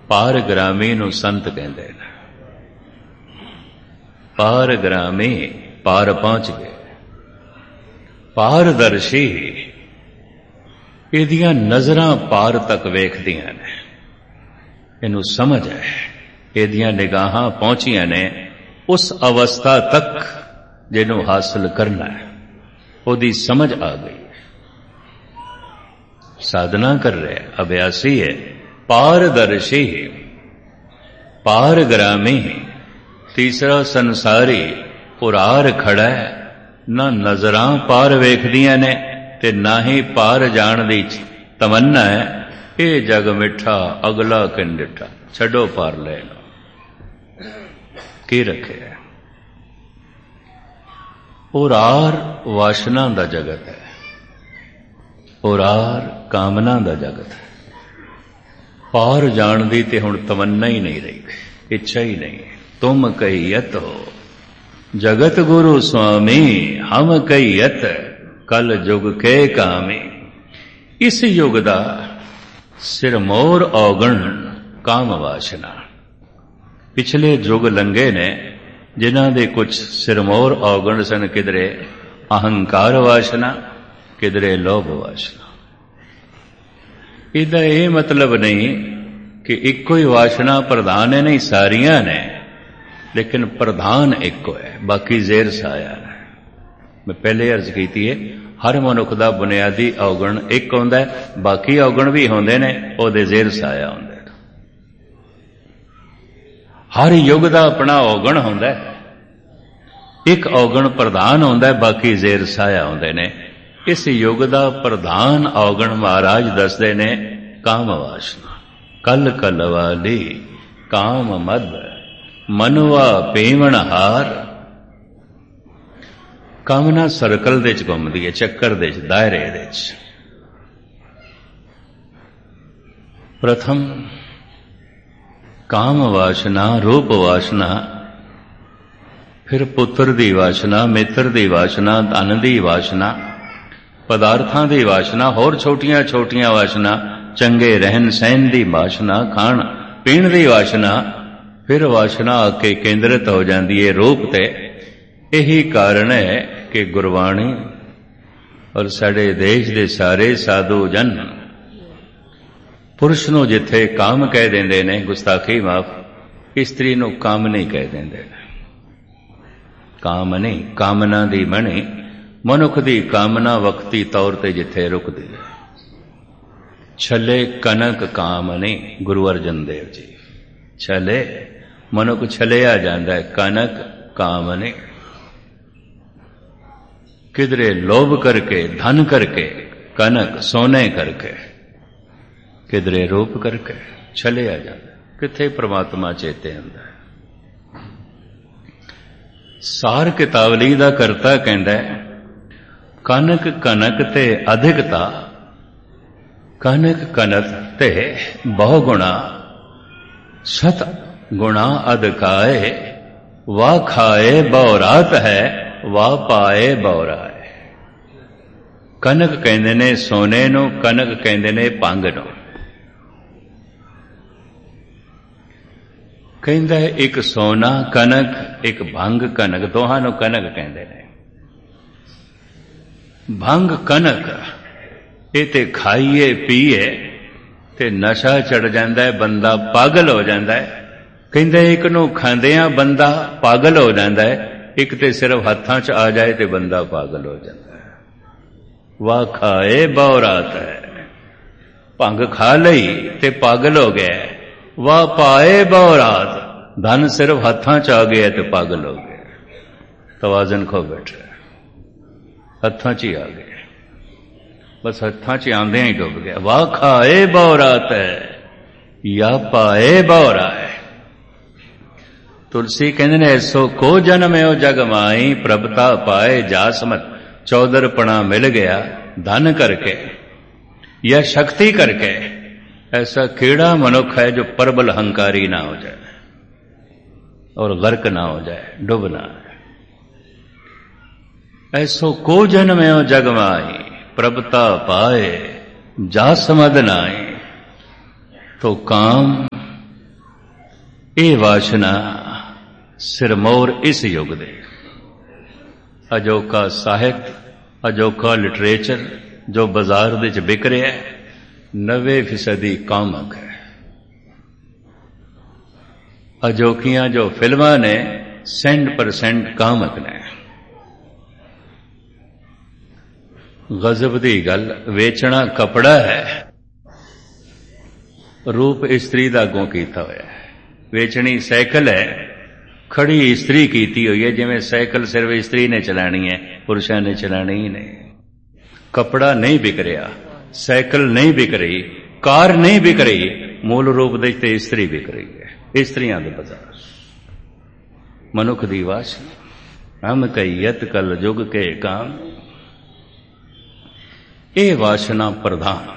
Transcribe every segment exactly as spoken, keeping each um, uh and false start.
ਪਾਰਗ੍ਰਾਮੀ ਨੂੰ ਸੰਤ ਕਹਿੰਦੇ ਨੇ। ਪਾਰਗ੍ਰਾਮੀ ਪਾਰ ਪਹੁੰਚ ਗਏ। ਪਾਰਦਰਸ਼ੀ ਇਹਦੀਆਂ ਨਜ਼ਰਾਂ ਪਾਰ ਤੱਕ ਵੇਖਦੀਆਂ ਨੇ, ਇਹਨੂੰ ਸਮਝ ਹੈ, ਇਹਦੀਆਂ ਨਿਗਾਹਾਂ ਪਹੁੰਚੀਆਂ ਨੇ ਉਸ ਅਵਸਥਾ ਤੱਕ ਜਿਹਨੂੰ ਹਾਸਲ ਕਰਨਾ ਹੈ, ਉਹਦੀ ਸਮਝ ਆ ਗਈ। ਸਾਧਨਾ ਕਰ ਰਿਹਾ, ਅਭਿਆਸੀ ਹੈ। ਪਾਰਦਰਸ਼ੀ ਪਾਰਗ੍ਰਾਮੀ ਤੀਸਰਾ ਸੰਸਾਰੀ ਪੁਰਾਰ ਖੜਾ ਹੈ। ਨਾ ਨਜ਼ਰਾਂ ਪਾਰ ਵੇਖਦੀਆਂ ਨੇ ਤੇ ਨਾ ਹੀ ਪਾਰ ਜਾਣ ਦੀ ਤਮੰਨਾ ਹੈ। ਇਹ ਜਗ ਮਿੱਠਾ ਅਗਲਾ ਕਿਨ ਡਿਠਾ, ਛੱਡੋ ਪਾਰ ਲੈ ਲਓ। ਕੀ ਰੱਖਿਆ? ਉਰਾਰ ਵਾਸ਼ਨਾ ਦਾ ਜਗਤ ਹੈ, ਉਰਾਰ ਕਾਮਨਾ ਦਾ ਜਗਤ ਹੈ। ਪਾਰ ਜਾਣ ਦੀ ਤੇ ਹੁਣ ਤਮੰਨਾ ਹੀ ਨਹੀਂ ਰਹੀ, ਇੱਛਾ ਹੀ ਨਹੀਂ। ਤੁਮ ਕਹੀਅਤ ਹੋ ਜਗਤ ਗੁਰੂ ਸੁਆਮੀ, ਹਮ ਕਹੀਅਤ ਕਲ ਜੁਗ ਕੇ ਕਾਮੀ। ਇਸ ਯੁਗ ਦਾ ਸਿਰਮੌਰ ਔਗਣ ਕਾਮ ਵਾਸ਼ਨਾ। ਪਿਛਲੇ ਯੁਗ ਲੰਘੇ ਨੇ ਜਿਨ੍ਹਾਂ ਦੇ ਕੁਝ ਸਿਰਮੌਰ ਔਗਣ ਸਨ, ਕਿਧਰੇ ਅਹੰਕਾਰ ਵਾਸ਼ਨਾ, ਕਿਧਰੇ ਲੋਭ ਵਾਸ਼ਨਾ। ਇਹਦਾ ਇਹ ਮਤਲਬ ਨਹੀਂ ਕਿ ਇੱਕੋ ਹੀ ਵਾਸ਼ਨਾ ਪ੍ਰਧਾਨ ਹੈ, ਨਹੀਂ, ਸਾਰੀਆਂ ਨੇ, ਲੇਕਿਨ ਪ੍ਰਧਾਨ ਇੱਕੋ ਹੈ, ਬਾਕੀ ਜ਼ੇਰ ਸਾਇਆ ਹੈ। ਮੈਂ ਪਹਿਲੇ ਅਰਜ਼ ਕੀਤੀ ਹੈ, ਹਰ ਮਨੁੱਖ ਦਾ ਬੁਨਿਆਦੀ ਔਗਣ ਇੱਕ ਹੁੰਦਾ ਹੈ, ਬਾਕੀ ਔਗਣ ਵੀ ਹੁੰਦੇ ਨੇ, ਉਹਦੇ ਜ਼ੇਰ ਸਾਇਆ ਹੁੰਦਾ। ਹਰ ਯੁੱਗ ਦਾ ਆਪਣਾ ਔਗਣ ਹੁੰਦਾ ਹੈ, ਇੱਕ ਔਗਣ ਪ੍ਰਧਾਨ ਹੁੰਦਾ ਹੈ, ਬਾਕੀ ਜ਼ੇਰ ਸਾਇਆ ਹੁੰਦੇ ਨੇ। ਇਸ ਯੁੱਗ ਦਾ ਪ੍ਰਧਾਨ ਔਗਣ ਮਹਾਰਾਜ ਦੱਸਦੇ ਨੇ ਕਾਮ ਵਾਸ਼ਨਾ। ਕਲ ਕਲ ਵਾਲੀ ਕਾਮ ਮਦ ਮਨਵਾ ਪੀਵਣ ਹਾਰ। ਕਾਮਨਾ ਸਰਕਲ ਦੇ ਚ ਘੁੰਮਦੀ ਹੈ, ਚੱਕਰ ਦੇ ਚ, ਦਾਇਰੇ ਦੇ ਚ। ਪ੍ਰਥਮ ਕਾਮ ਵਾਸ਼ਨਾ, ਰੂਪ ਵਾਸ਼ਨਾ, ਫਿਰ ਪੁੱਤਰ ਦੀ ਵਾਸ਼ਨਾ, ਮਿੱਤਰ ਦੀ ਵਾਸ਼ਨਾ, ਧਨ ਦੀ ਵਾਸ਼ਨਾ, ਪਦਾਰਥਾਂ ਦੀ ਵਾਸ਼ਨਾ, ਹੋਰ ਛੋਟੀਆਂ ਛੋਟੀਆਂ ਵਾਸ਼ਨਾ, ਚੰਗੇ ਰਹਿਣ ਸਹਿਣ ਦੀ ਵਾਸ਼ਨਾ, ਖਾਣ ਪੀਣ ਦੀ ਵਾਸ਼ਨਾ। ਫਿਰ ਵਾਸ਼ਨਾ ਆ ਕੇ ਕੇਂਦਰਿਤ ਹੋ ਜਾਂਦੀ ਹੈ ਰੂਪ ਤੇ। ਇਹੀ ਕਾਰਨ ਹੈ ਕਿ ਗੁਰਬਾਣੀ ਔਰ ਸਾਡੇ ਦੇਸ਼ ਦੇ ਸਾਰੇ ਸਾਧੂ ਜਨ ਪੁਰਸ਼ ਨੂੰ ਜਿੱਥੇ ਕਾਮ ਕਹਿ ਦਿੰਦੇ ਨੇ, ਗੁਸਤਾਖੀ ਮਾਫ, ਇਸਤਰੀ ਨੂੰ ਕਾਮ ਨਹੀਂ ਕਹਿ ਦਿੰਦੇ। ਕਾਮ ਨਹੀਂ, ਕਾਮਨਾ ਦੀ ਬਣੀ। ਮਨੁੱਖ ਦੀ ਕਾਮਨਾ ਵਕਤੀ ਤੌਰ ਤੇ ਜਿੱਥੇ ਰੁਕਦੀ ਹੈ। ਛਲੇ ਕਨਕ ਕਾਮ ਨਹੀਂ, ਗੁਰੂ ਅਰਜਨ ਦੇਵ ਜੀ। ਛਲੇ ਮਨੁੱਖ ਛਲਿਆ ਜਾਂਦਾ ਹੈ, ਕਨਕ ਕਾਮ ਨਹੀਂ। ਕਿਧਰੇ ਲੋਭ ਕਰਕੇ, ਧਨ ਕਰਕੇ, ਕਨਕ ਸੋਨੇ ਕਰਕੇ, ਕਿਧਰੇ ਰੂਪ ਕਰਕੇ ਛਲਿਆ ਜਾਂਦਾ। ਕਿੱਥੇ ਪ੍ਰਮਾਤਮਾ ਚੇਤੇ ਹੁੰਦਾ ਹੈ। ਸਾਰ ਕਿਤਾਵਲੀ ਦਾ ਕਰਤਾ ਕਹਿੰਦਾ ਹੈ, ਕਨਕ ਕਨਕ ਤੇ ਅਧਿਕਤਾ, ਕਨਕ ਕਨਕ ਤੇ ਬਹੁ ਗੁਣਾ, ਸਤ ਗੁਣਾ ਅਧਿਕਾਏ, ਵਾ ਖਾਏ ਬਹੁਰਾਤ ਹੈ, ਵਾ ਪਾਏ ਬਹੁਰਾਏ। ਕਨਕ ਕਹਿੰਦੇ ਨੇ ਸੋਨੇ ਨੂੰ, ਕਨਕ ਕਹਿੰਦੇ ਨੇ ਭੰਗ ਨੂੰ। ਕਹਿੰਦਾ ਇੱਕ ਸੋਨਾ ਕਨਕ, ਇੱਕ ਭੰਗ ਕਨਕ, ਦੋਹਾਂ ਨੂੰ ਕਨਕ ਕਹਿੰਦੇ ਨੇ। ਭੰਗ ਕਨਕ ਇਹ ਤੇ ਖਾਈਏ ਪੀਏ ਤੇ ਨਸ਼ਾ ਚੜ ਜਾਂਦਾ ਹੈ, ਬੰਦਾ ਪਾਗਲ ਹੋ ਜਾਂਦਾ ਹੈ। ਕਹਿੰਦੇ ਇੱਕ ਨੂੰ ਖਾਂਦਿਆਂ ਬੰਦਾ ਪਾਗਲ ਹੋ ਜਾਂਦਾ ਹੈ, ਇੱਕ ਤੇ ਸਿਰਫ ਹੱਥਾਂ 'ਚ ਆ ਜਾਏ ਤੇ ਬੰਦਾ ਪਾਗਲ ਹੋ ਜਾਂਦਾ ਹੈ। ਵਾਹ ਖਾਏ ਬਹੁਰਾਤ ਹੈ, ਭੰਗ ਖਾ ਲਈ ਤੇ ਪਾਗਲ ਹੋ ਗਿਆ। ਵਾਹ ਪਾਏ ਬਹੁਰਾਤ, ਧਨ ਸਿਰਫ ਹੱਥਾਂ 'ਚ ਆ ਗਿਆ ਤੇ ਪਾਗਲ ਹੋ ਗਿਆ। ਤਵਾਜ਼ਨ ਖੋ ਬੈਠਾ, ਹੱਥਾਂ 'ਚ ਹੀ ਆ ਗਿਆ, ਬਸ ਹੱਥਾਂ 'ਚ ਆਉਂਦਿਆਂ ਹੀ ਡੁੱਬ ਗਿਆ। ਵਾਹ ਖਾਏ ਬਹੁਰਾਤ ਹੈ ਜਾਂ ਪਾਏ ਬਹੁਰਾ ਹੈ। ਤੁਲਸੀ ਕਹਿੰਦੇ ਨੇ ਐਸੋ ਕੋ ਜਨਮਿਓ ਜਗ ਮਾਈ, ਪ੍ਰਭਤਾ ਪਾਏ ਜਾਸਮਤ। ਚੌਧਰਪਣਾ ਮਿਲ ਗਿਆ ਧਨ ਕਰਕੇ ਜਾਂ ਸ਼ਕਤੀ ਕਰਕੇ। ऐसा केड़ा मनुख है जो प्रबल अहंकारी ना हो जाए और गर्क ना हो जाए, डूब ना है। ऐसो को जन्म है जग माई, प्रभता पाए जा समद नाई। तो काम ਇਹ ਵਾਸ਼ਨਾ ਸਿਰਮੌਰ ਇਸ ਯੁੱਗ ਦੇ ਅਜੋਕਾ ਸਾਹਿਤ, ਅਜੋਕਾ ਲਿਟਰੇਚਰ ਜੋ ਬਾਜ਼ਾਰ ਦੇ 'ਚ ਵਿਕ ਰਿਹਾ ਹੈ, ਨਵੇਂ ਫੀਸਦੀ ਕਾਮਕ ਹੈ। ਅਜੋਕੀਆਂ ਜੋ ਫਿਲਮਾਂ ਨੇ ਸੈਂਟ ਪਰਸੈਂਟ ਕਾਮਕ ਨੇ। ਗਜ਼ਬ ਦੀ ਗੱਲ, ਵੇਚਣਾ ਕਪੜਾ ਹੈ, ਰੂਪ ਇਸਤਰੀ ਦਾ ਅੱਗੋਂ ਕੀਤਾ ਹੋਇਆ ਹੈ। ਵੇਚਣੀ ਸਾਈਕਲ ਹੈ, ਖੜੀ ਇਸਤਰੀ ਕੀਤੀ ਹੋਈ ਹੈ, ਜਿਵੇਂ ਸਾਈਕਲ ਸਿਰਫ ਇਸਤਰੀ ਨੇ ਚਲਾਣੀ ਹੈ, ਪੁਰਸ਼ਾਂ ਨੇ ਚਲਾਣੀ ਹੀ ਨਹੀਂ। ਕਪੜਾ ਨਹੀਂ ਵਿਕ ਰਿਹਾ, ਸਾਈਕਲ ਨਹੀਂ ਵਿਕ ਰਹੀ, ਕਾਰ ਨਹੀਂ ਵਿਕ ਰਹੀ, ਮੂਲ ਰੂਪ ਦੇ ਤੇ ਇਸਤਰੀ ਵਿਕ ਰਹੀ ਹੈ। ਇਸਤਰੀਆਂ ਦੇ ਬਾਜ਼ਾਰ, ਮਨੁੱਖ ਦੀ ਵਾਸ਼ਨਾ ਹਮ ਕਈਅਤ ਕਲ ਜੁਗ ਕੇ ਕਾਮ। ਇਹ ਵਾਸ਼ਨਾ ਪ੍ਰਧਾਨ,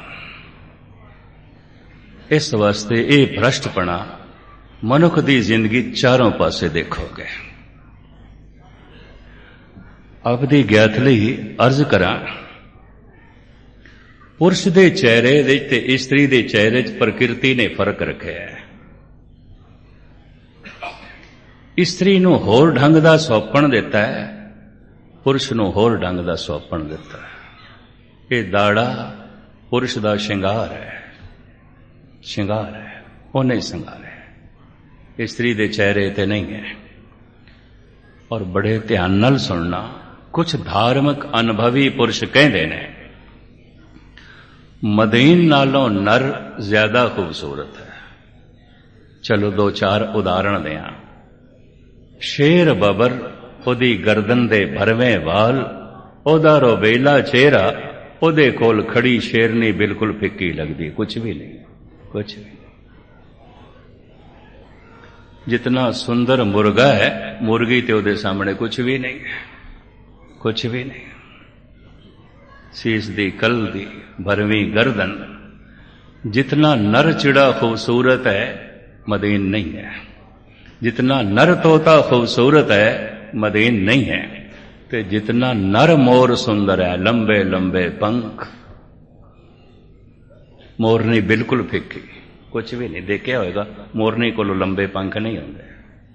ਇਸ ਵਾਸਤੇ ਇਹ ਭ੍ਰਸ਼ਟਪਣਾ ਮਨੁੱਖ ਦੀ ਜ਼ਿੰਦਗੀ ਚਾਰੋਂ ਪਾਸੇ ਦੇਖੋਗੇ। ਆਪਦੀ ਗਿਆਤ ਲਈ ਅਰਜ਼ ਕਰਾਂ, ਪੁਰਸ਼ ਦੇ ਚਿਹਰੇ ਦੇ ਤੇ ਇਸਤਰੀ ਦੇ ਚਿਹਰੇ 'ਚ ਪ੍ਰਕਿਰਤੀ ਨੇ ਫਰਕ ਰੱਖਿਆ ਹੈ। ਇਸਤਰੀ ਨੂੰ ਹੋਰ ਢੰਗ ਦਾ ਸੁਹੱਪਣ ਦਿੱਤਾ ਹੈ, ਪੁਰਸ਼ ਨੂੰ ਹੋਰ ਢੰਗ ਦਾ ਸੁਹੱਪਣ ਦਿੱਤਾ ਹੈ। ਇਹ ਦਾੜਾ ਪੁਰਸ਼ ਦਾ ਸ਼ਿੰਗਾਰ ਹੈ, ਸ਼ਿੰਗਾਰ ਹੈ, ਉਹਨੇ ਸ਼ਿੰਗਾਰ ਹੈ, ਇਸਤਰੀ ਦੇ ਚਿਹਰੇ ਤੇ ਨਹੀਂ ਹੈ। ਔਰ ਬੜੇ ਧਿਆਨ ਨਾਲ ਸੁਣਨਾ, ਕੁਝ ਧਾਰਮਿਕ ਅਨੁਭਵੀ ਪੁਰਸ਼ ਕਹਿੰਦੇ ਨੇ ਮਦੀਨ ਨਾਲੋਂ ਨਰ ਜ਼ਿਆਦਾ ਖੂਬਸੂਰਤ ਹੈ। ਚਲੋ ਦੋ ਚਾਰ ਉਦਾਹਰਣ ਦਿਆਂ। ਸ਼ੇਰ ਬਬਰ, ਉਹਦੀ ਗਰਦਨ ਦੇ ਭਰਵੇਂ ਵਾਲ, ਉਹਦਾ ਰੋਬੇਲਾ ਚਿਹਰਾ, ਉਹਦੇ ਕੋਲ ਖੜੀ ਸ਼ੇਰਨੀ ਬਿਲਕੁਲ ਫਿੱਕੀ ਲੱਗਦੀ, ਕੁਛ ਵੀ ਨਹੀਂ, ਕੁਛ ਵੀ ਨਹੀਂ। ਜਿਤਨਾ ਸੁੰਦਰ ਮੁਰਗਾ ਹੈ, ਮੁਰਗੀ ਤੇ ਉਹਦੇ ਸਾਹਮਣੇ ਕੁਛ ਵੀ ਨਹੀਂ ਹੈ, ਕੁਛ ਵੀ ਨਹੀਂ। ਸੀਸ ਦੀ ਕਲ ਦੀ ਭਰਵੀਂ ਗਰਦਨ, जितना नर चिड़ा खूबसूरत है मदीन नहीं है, जितना नर तोता खूबसूरत है मदीन नहीं है, ते जितना नर मोर सुंदर है लंबे लंबे पंख। मोरनी बिल्कुल फिक्की, कुछ भी नहीं देखा होगा, मोरनी को लंबे पंख नहीं होंगे।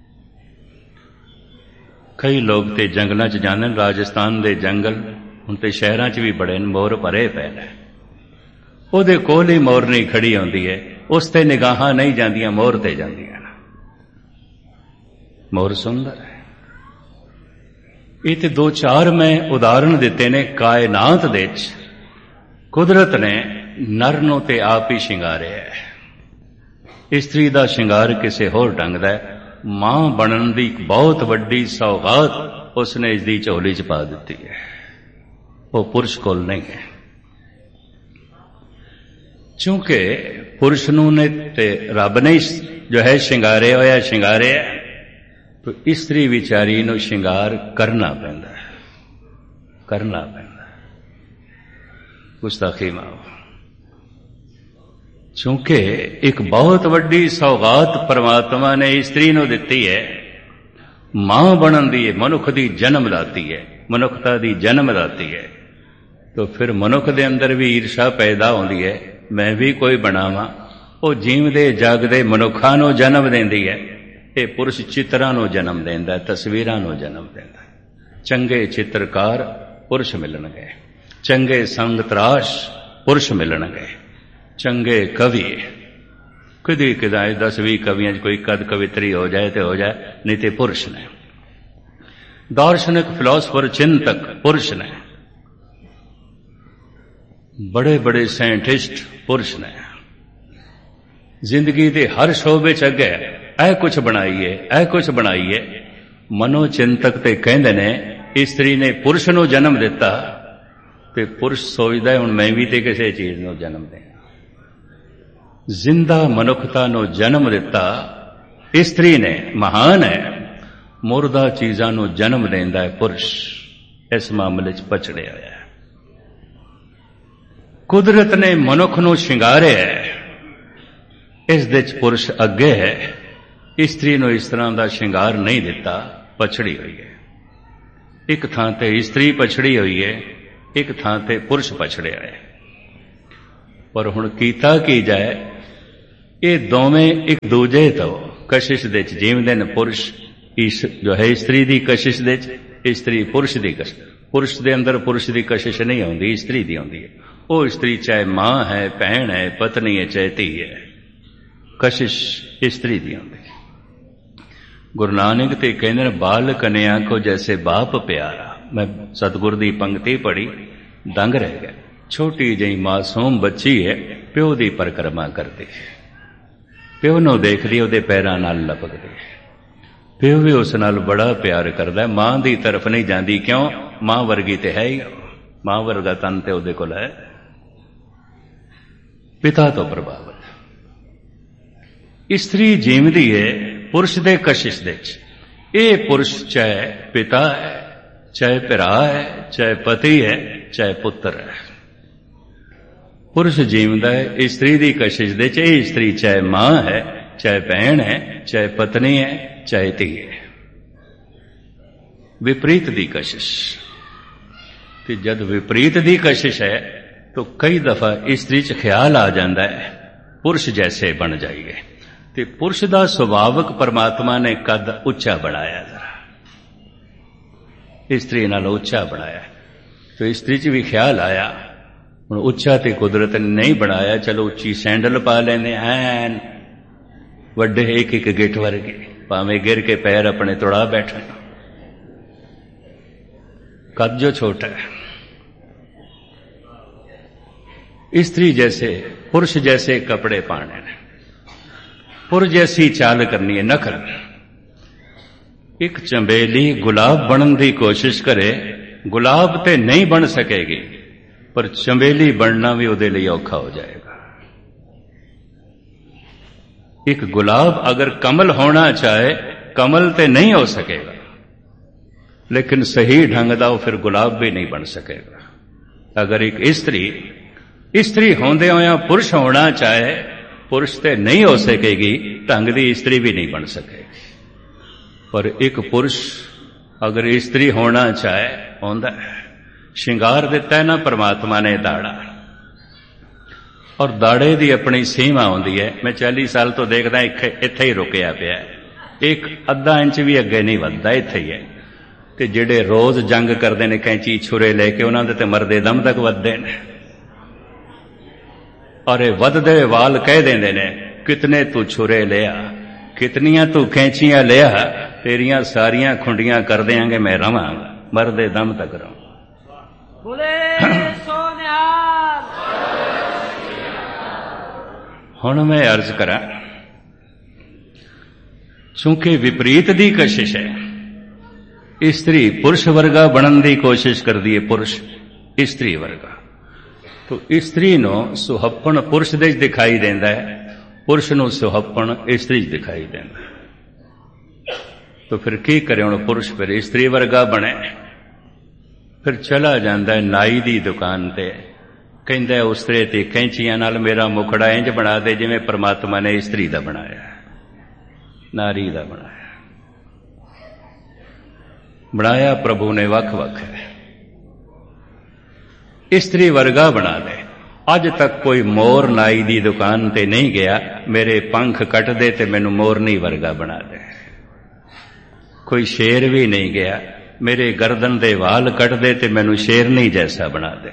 कई लोग ते जंगलों च जाते, राजस्थान के जंगल हुण ते शहरों च भी बड़े मोर भरे पे ने, ਉਹਦੇ ਕੋਲ ਹੀ ਮੋਰਨੀ ਖੜੀ ਹੁੰਦੀ ਹੈ, ਉਸ ਤੇ ਨਿਗਾਹਾਂ ਨਹੀਂ ਜਾਂਦੀਆਂ, ਮੋਰ ਤੇ ਜਾਂਦੀਆਂ ਨੇ। ਮੋਰ ਸੁੰਦਰ ਹੈ। ਇਹ ਤੇ ਦੋ ਚਾਰ ਮੈਂ ਉਦਾਹਰਣ ਦਿੱਤੇ ਨੇ। ਕਾਇਨਾਤ ਦੇ ਵਿੱਚ ਕੁਦਰਤ ਨੇ ਨਰ ਨੂੰ ਤੇ ਆਪ ਹੀ ਸ਼ਿੰਗਾਰਿਆ ਹੈ। ਇਸਤਰੀ ਦਾ ਸ਼ਿੰਗਾਰ ਕਿਸੇ ਹੋਰ ਢੰਗ ਦਾ ਹੈ। ਮਾਂ ਬਣਨ ਦੀ ਬਹੁਤ ਵੱਡੀ ਸੌਗਾਤ ਉਸਨੇ ਇਸ ਦੀ ਝੋਲੀ ਚ ਪਾ ਦਿੱਤੀ ਹੈ, ਉਹ ਪੁਰਸ਼ ਕੋਲ ਨਹੀਂ ਹੈ। चूंकि पुरुष नूं ने ते रब ने जो है शिंगारे होया शिंगारे, तो स्त्री विचारी नूं शिंगार करना पैंदा है, करना पैंदा है। गुस्ताखी माओ, चूंकि एक बहुत वड्डी सौगात परमात्मा ने स्त्री नूं दित्ती है, मां बनन दी है, मनुख दी जन्म दाती है, मनुखता दी जन्म दाती है, तो फिर मनुख दे अंदर भी ईर्षा पैदा होंदी है, मैं भी कोई बनावा। वो जीवदे जागदे मनुखां नूं जन्म देंदी है। ये पुरुष चित्रां नूं जन्म देंदा है, तस्वीरां नूं जन्म देंदा है। चंगे चित्रकार पुरुष मिलणगे, चंगे संगतराश पुरुष मिलणगे, चंगे कवि कदी कदाए दस भी कवियां कोई कद कवित्री हो जाए तो हो जाए, नहीं तो पुरुष ने। दार्शनिक फिलोसफर चिंतक पुरुष ने, बड़े बड़े साइंटिस्ट पुरुष ने। जिंदगी के हर शोबे च अगे ऐ कुछ बनाइए, ऐ कुछ बनाइए। मनोचिंतक ते कहंदे ने स्त्री ने पुरुष नूं जन्म दिता, ते पुरुष सोचदा है हुण मैं भी ते किसी चीज नूं जन्म देना। जिंदा मनुखता नूं जन्म दिता स्त्री ने, महान है। मुर्दा चीजां नूं जन्म देंदा है पुरुष। इस मामले च पछड़िया होया है। कुदरत ने मनुख नूं शिंगारे है, इस दे च पुरुष अगे है। स्त्री नूं इस तरह का शिंगार नहीं दिता, पछड़ी हुई है। एक थां ते स्त्री पछड़ी हुई है, एक थां ते पुरुष पछड़िया है। पर हुण कीता की जाए, ये दोवें एक दूजे तो कशिश दे च जीवदे ने। पुरुष इस जो है स्त्री दी कशिश दे च, स्त्री पुरुष दी कशिश। पुरुष दे अंदर पुरुष दी कशिश नहीं आउंदी, स्त्री दी आउंदी है। वो स्त्री चाहे मां है, भैन है, पत्नी है, चाहे धी है, कशिश स्त्री दी आउंदी है। गुरु नानक ते कहंदे ने बाल कन्या को जैसे बाप प्यारा। मैं सतगुरु दी पंक्ति पढ़ी, दंग रह गया। छोटी जी मासूम बच्ची है, प्यो दी परिक्रमा करदी है, प्यो नूं देखदी उहदे पैरां नाल लपकदी है, प्यो भी उस नाल बड़ा प्यार करदा है, मां दी तरफ नहीं जांदी। क्यों? मां वर्गी ते है ही, मां वर्गा तन ते उहदे कोल है। पिता तो प्रभावित। स्त्री जीवदी है पुरुष दे कशिश दे च। ये पुरुष चाहे पिता है, चाहे भरा है, चाहे पति है, चाहे पुत्र है, पुरुष जीवदा है स्त्री दी कशिश दे च। स्त्री चाहे मां है, चाहे बहन है, चाहे पत्नी है, चाहे धी है। विपरीत दी कशिश। ते जद विपरीत दी कशिश है तो कई दफा स्त्री च ख्याल आ जाता है पुरुष जैसे बन जाइए। ते पुरुष दा सुभावक परमात्मा ने कद उच्चा बनाया, जरा स्त्री नाल उच्चा बनाया। तो स्त्री च भी ख्याल आया हुण उच्चा ते कुदरत ने नहीं बनाया, चलो उच्ची सैंडल पा लेंदे ऐन वड्डे एक एक गिट वर्गे, भावें गिर के पैर अपने तुड़ा बैठे, कद जो छोटा है। स्त्री जैसे पुरुष जैसे कपड़े पाने हैं, पुरुष जैसी चाल करनी है, नखर। एक चंबेली गुलाब बनने की कोशिश करे, गुलाब ते नहीं बन सकेगी, पर चंबेली बनना भी उहदे लिए औखा हो जाएगा। एक गुलाब अगर कमल होना चाहे, कमल ते नहीं हो सकेगा, लेकिन सही ढंग दा फिर गुलाब भी नहीं बन सकेगा। अगर एक स्त्री स्त्री होंदे होया पुरुष होना चाहे, पुरुष ते नहीं हो सकेगी, ढंग दी स्त्री भी नहीं बन सकेगी। पर एक पुरुष अगर स्त्री होना चाहे, होंदा है। श्रृंगार दिता है ना परमात्मा ने दाड़ा, और दाड़े दी अपनी सीमा होंदी है। मैं चालीस साल तो देखदा इत्थे ही रुकिया पिया, एक अद्धा इंच भी अगे नहीं वधदा, इत्थे ही है। ते जिहड़े रोज जंग करदे ने कैंची छुरे लेके, उन्हां दे ते मरदे दम तक वधदे ने। और वधदे वाल कह देंदे ने, कितने तू छुरे लिया, कितनियां तू कैंचियां लिया, तेरियां सारियां खुंडियां कर देंगे, मैं रवांगा, मरदे दम तक रहूं। हुण मैं अर्ज करा, चूंकि विपरीत दी कशिश है, स्त्री पुरुष वर्गा बनने की कोशिश करती है, पुरुष स्त्री वर्गा। तो स्त्री नो सुहप्पण पुरुष दे दिखाई देंदा है, पुरुष नो सुहप्पण स्त्री दिखाई देंदा है। तो फिर की करे हुण? पुरुष फिर स्त्री वर्गा बने, फिर चला जांदा है नाई दी दुकान ते, कहंदा है उस्तरे ते कैंचियां नाल मेरा मुखड़ा इंज बना दे जिवें परमात्मा ने स्त्री दा बनाया, नारी दा बनाया। बनाया प्रभु ने वख वख है, स्त्री वर्गा बना दे। अज तक कोई मोर नाई दी दुकान ते नहीं गया, मेरे पंख कट दे ते मैनू मोरनी वर्गा बना दे। कोई शेर भी नहीं गया, मेरे गर्दन दे वाल कट दे ते मैनू शेरनी जैसा बना दे।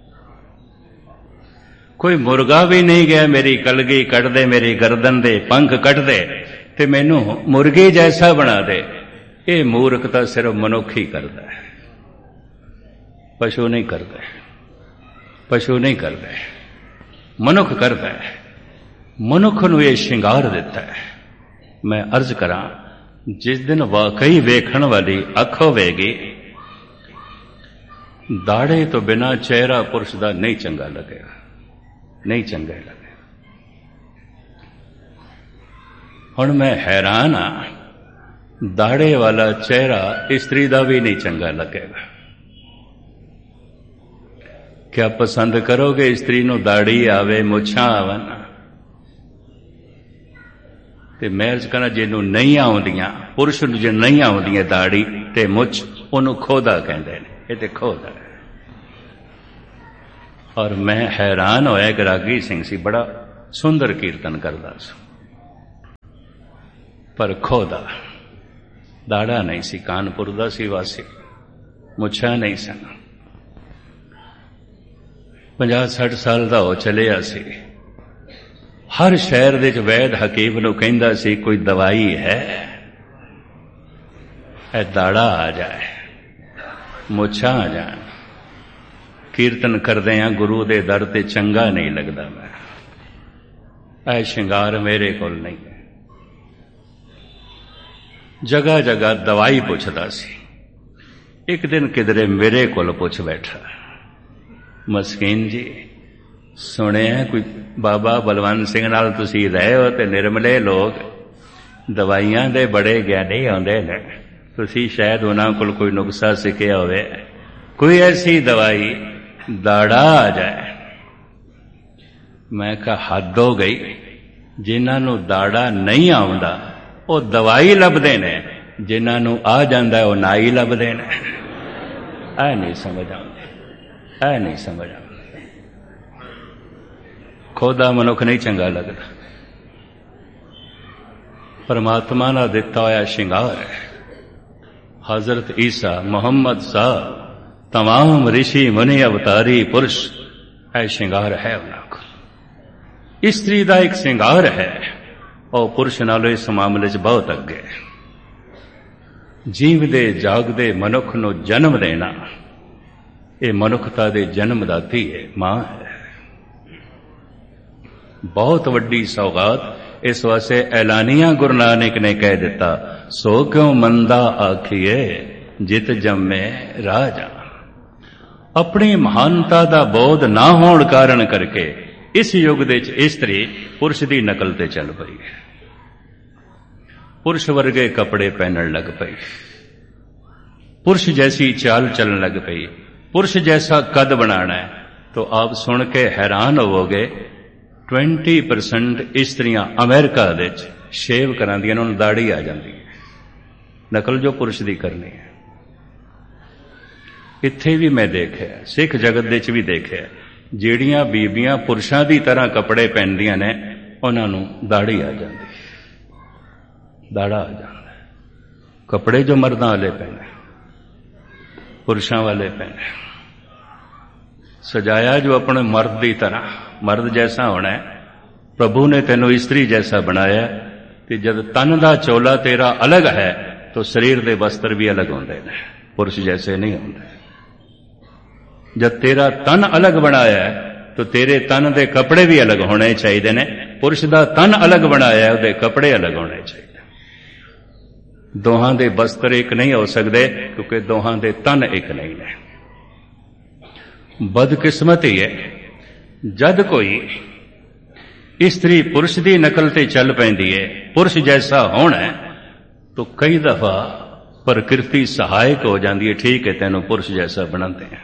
कोई मुर्गा भी नहीं गया, मेरी कलगी कट दे, मेरी गर्दन दे पंख कट दे ते मैनू मुर्गी जैसा बना दे। ये मूर्खता सिर्फ मनुख ही करता है, पशु नहीं करता है, पशु नहीं करता है, मनुख करता है। मनुख नूं ये श्रृंगार दिता है। मैं अर्ज करा, जिस दिन वाकई वेखण वाली अख होवेगी, दाड़े तो बिना चेहरा पुरुष दा नहीं चंगा लगेगा, नहीं चंगा लगेगा। हुण मैं हैरान हाँ, दाड़े वाला चेहरा स्त्री दा भी नहीं चंगा लगेगा। क्या पसंद करोगे स्त्री नूं दाड़ी आवे, मुछां आवन? ते मैं अर्ज करना, जिन्हों नहीं आउंदियां, पुरुष नूं जे नहीं आउंदियां दाड़ी ते मुछ, उहनूं खोदा कहंदे ने। ये ते खोदा है। और मैं हैरान होया कि रागी सिंह सी बड़ा सुंदर कीर्तन करदा सी। पर खोदा दाड़ा नहीं सी, कानपुर दा सी वासी, मुछा नहीं सन। पंजाह सठ साल दा हो चलिया सी। हर शहर दे च वैद हकीम नूं कहिंदा सी कोई दवाई है, ए दाड़ा आ जाए, मुछा आ जाए। कीर्तन करदे हां गुरु दे दर ते चंगा नहीं लगदा मैं, ऐ शिंगार मेरे कोल नहीं। जगह जगह दवाई पुछदा सी। एक दिन किधरे मेरे कोल पुछ बैठा, मस्कीन जी सुनिया कोई बाबा बलवंत सिंह नाल तुसीं रहे हो ते निर्मले लोग दवाइयां दे बड़े ज्ञानी आउंदे ने, तुसीं शायद उन्हां कोल कोई नुकसा सिखिया होवे, कोई ऐसी दवाई दाड़ा आ जाए। मैं कहा हद हो गई, जिन्हां नूं दाड़ा नहीं आउंदा वो दवाई लभदे ने, जिन्हां नूं आ जांदा वो नाई लभदे ने। ऐ नहीं समझ आउंदी, ऐ नहीं समझ आउंदी। खोदा मनुख नहीं चंगा लगदा, परमात्मा दा दिता होया शिंगार है। हजरत ईसा मोहम्मद साहब तमाम ऋषि मुनि अवतारी पुरुष है शिंगार है उन्हां कोल। स्त्री दा एक शिंगार है और पुरुष नालों इस मामले च बहुत अगे। जीवदे जागदे मनुख नूं जन्म देना ये मनुखता दे जन्मदाती है, मां है। बहुत वड्डी सौगात इस वास्ते ऐलानिया गुरु नानक ने कह दिता, सो क्यों मंदा आखिए जित जम्मे राजा। अपनी महानता दा बोध ना होण कारण करके इस युग दे च स्त्री पुरुष दी नकल ते चल पई, पुरुष वर्गे कपड़े पहनन लग पई, पुरुष जैसी चाल चलन लग पई, पुरुष जैसा कद बनाना है। तो आप सुन के हैरान होवोगे, ट्वेंटी परसेंट स्त्रियां अमेरिका दे शेव करांदियां, उन्होंने दाढ़ी आ जाती है, नकल जो पुरुष दी करनी है। इत्थे भी मैं देखिया, सिख जगत दे च भी देखिया, ਜਿਹੜੀਆਂ बीबियां पुरुषां दी तरह कपड़े पहनदियां ने उन्हां नूं दाढ़ी आ जाती, दाड़ा आ जाता है। कपड़े जो मर्दां वाले पहने पुरुषां वाले पहने, सजाया जो अपने मर्द की तरह, मर्द जैसा होना है। प्रभु ने तेनों स्त्री जैसा बनाया, कि जब तन का चोला तेरा अलग है तो शरीर के वस्त्र भी अलग होंदे ने, पुरुष जैसे नहीं होंदे। जब तेरा तन अलग बनाया है तो तेरे तन के कपड़े भी अलग होने चाहिए ने। पुरुष का तन अलग बनाया है, उसके कपड़े अलग होने चाहिए। दोहां दे वस्त्र एक नहीं हो सकते, क्योंकि दोहां दे तन एक नहीं ने। बदकिस्मती है जद कोई स्त्री पुरुष की नकल ते चल पैंदी है, पुरुष जैसा होना है, तो कई दफा प्रकृति सहायक हो जाती है। ठीक है, तेनों पुरुष जैसा बनाते हैं।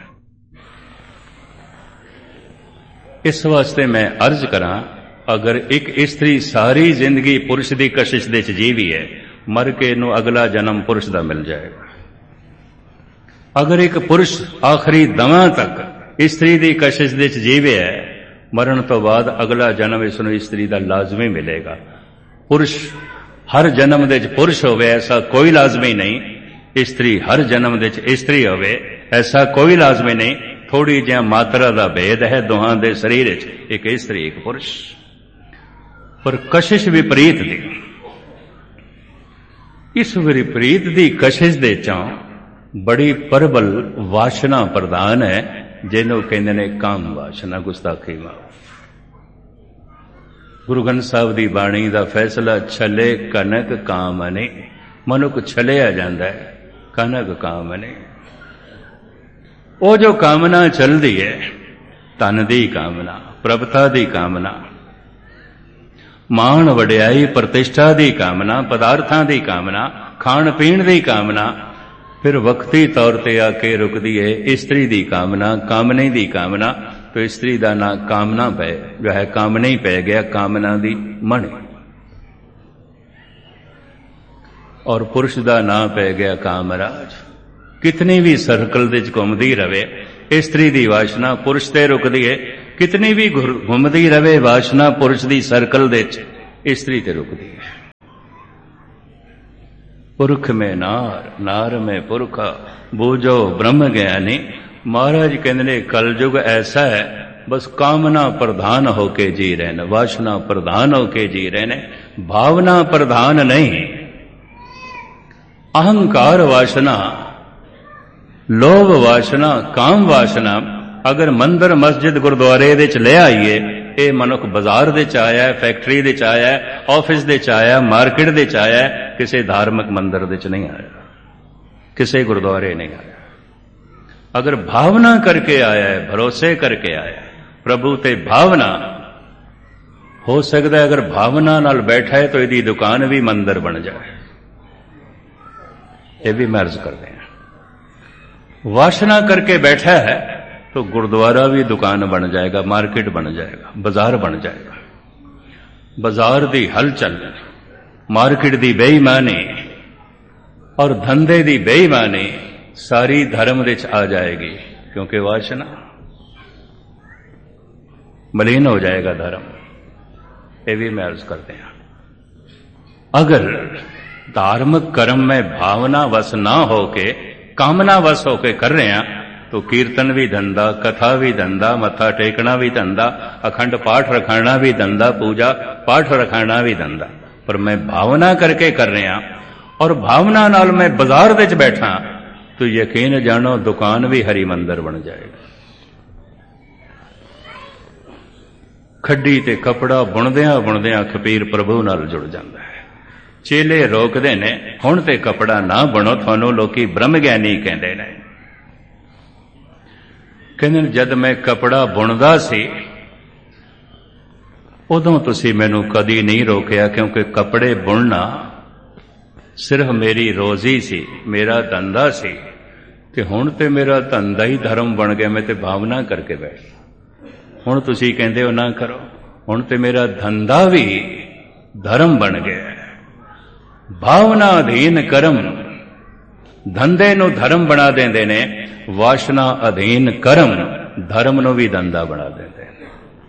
इस वास्ते मैं अर्ज करा, अगर एक स्त्री सारी जिंदगी पुरुष की कशिश दे जीवी है, मर के इनू अगला जन्म पुरुष का मिल जाएगा। अगर एक पुरुष आखिरी दमा तक स्त्री की कशिश दे जीवे है, मरण तो बाद अगला जन्म इसनू स्त्री का लाजमी मिलेगा। पुरुष हर जन्म दे पुरुष होवे ऐसा कोई लाजमी नहीं, स्त्री हर जन्म दे स्त्री होवे ऐसा कोई लाजमी नहीं। थोड़ी जिहा मात्रा का भेद है दोहां दे शरीर च, एक स्त्री एक पुरुष। पर कशिश विपरीत दी, इस विपरीत दी कशिश दे चों बड़ी प्रबल वासना प्रधान है, जिन्हों कहते ने काम वासना, गुस्ताखी मां। गुरु ग्रंथ साहब की बाणी का फैसला, छले कनक कामने, मनुख छलिया जाता है, कनक कामने। वो जो कामना चलती है, तन की कामना, प्रभुता की कामना, मान वडियाई प्रतिष्ठा की कामना, पदार्थां की कामना, खाण पीण की कामना, फिर वक्ती तौर पर आके रुकती है स्त्री की कामना, कामने की कामना। तो स्त्री का ना कामना पै जो है कामने ही पै गया, कामना की मणि, और पुरुष का ना पै गया कामराज। कितनी भी सर्कल दे घूमती रवे स्त्री की वासना पुरुष ते रुकती है, कितनी भी घूमती रवे वासना पुरुष की सर्कल दे स्त्री ते रुकती है। पुरख में नार, नार में पुरखा, बूझो ब्रह्म ज्ञानी। महाराज कहते ने कलयुग ऐसा है, बस कामना प्रधान होके जी रहे ने, वासना प्रधान होके जी रहे ने, भावना प्रधान नहीं। अहंकार वासना, लोभ वासना, काम वासना अगर मंदिर मस्जिद गुरुद्वारे दे च ले आईए, ये मनुख बाजार दे च आया, फैक्ट्री दे च आया, ऑफिस दे च आया, मार्केट दे च आया, किसी धार्मिक मंदिर दे च नहीं आया, किसी गुरुद्वारे नहीं आया। अगर भावना करके आया है, भरोसे करके आया है, प्रभु ते भावना हो सकता है। अगर भावना नाल बैठा है तो यदि दुकान भी मंदिर बन जाए, ये भी महर्ज करते हैं। वासना करके बैठा है तो गुरुद्वारा भी दुकान बन जाएगा, मार्केट बन जाएगा, बाजार बन जाएगा। बाजार दी हलचल, मार्केट दी बेईमानी और धंधे दी बेईमानी सारी धर्म दे च आ जाएगी, क्योंकि वासना मलिन हो जाएगा धर्म। ये भी मैं अर्ज करते हैं। अगर धार्मिक कर्म में भावना वश ना होके कामना वश होके कर रहे हैं तो कीर्तन भी धंधा, कथा भी धंधा, मत्था टेकना भी धंधा, अखंड पाठ रखाना भी धंधा, पूजा पाठ रखाना भी धंधा। पर मैं भावना करके कर रहा और भावना नाल मैं बाजार विच बैठा तो यकीन जानो दुकान भी हरि मंदिर बन जाएगा। खड्डी ते कपड़ा बुणदियां बुणदियां खपीर प्रभु नाल जुड़ जाता है। चेले रोकदे ने, हुण ते कपड़ा ना बनो, थानू लोकी ब्रह्म ज्ञानी कहंदे ने। कहंदे जद मैं कपड़ा बुणदा सी उदों तुसी मैनू कदी नहीं रोकिया, क्योंकि कपड़े बुणना सिर्फ मेरी रोजी सी, मेरा धंधा सी। ते हुण ते मेरा धंधा ही धर्म बन गया, मैं ते भावना करके बैठ। हुण तुसी कहंदे हो ना करो, हुण ते मेरा धंधा भी धर्म बन गया। भावना अधीन कर्म, धंधे नू धर्म बना देंदे ने, वासना अधीन कर्म धर्म नू भी धंधा बना देंदे ने।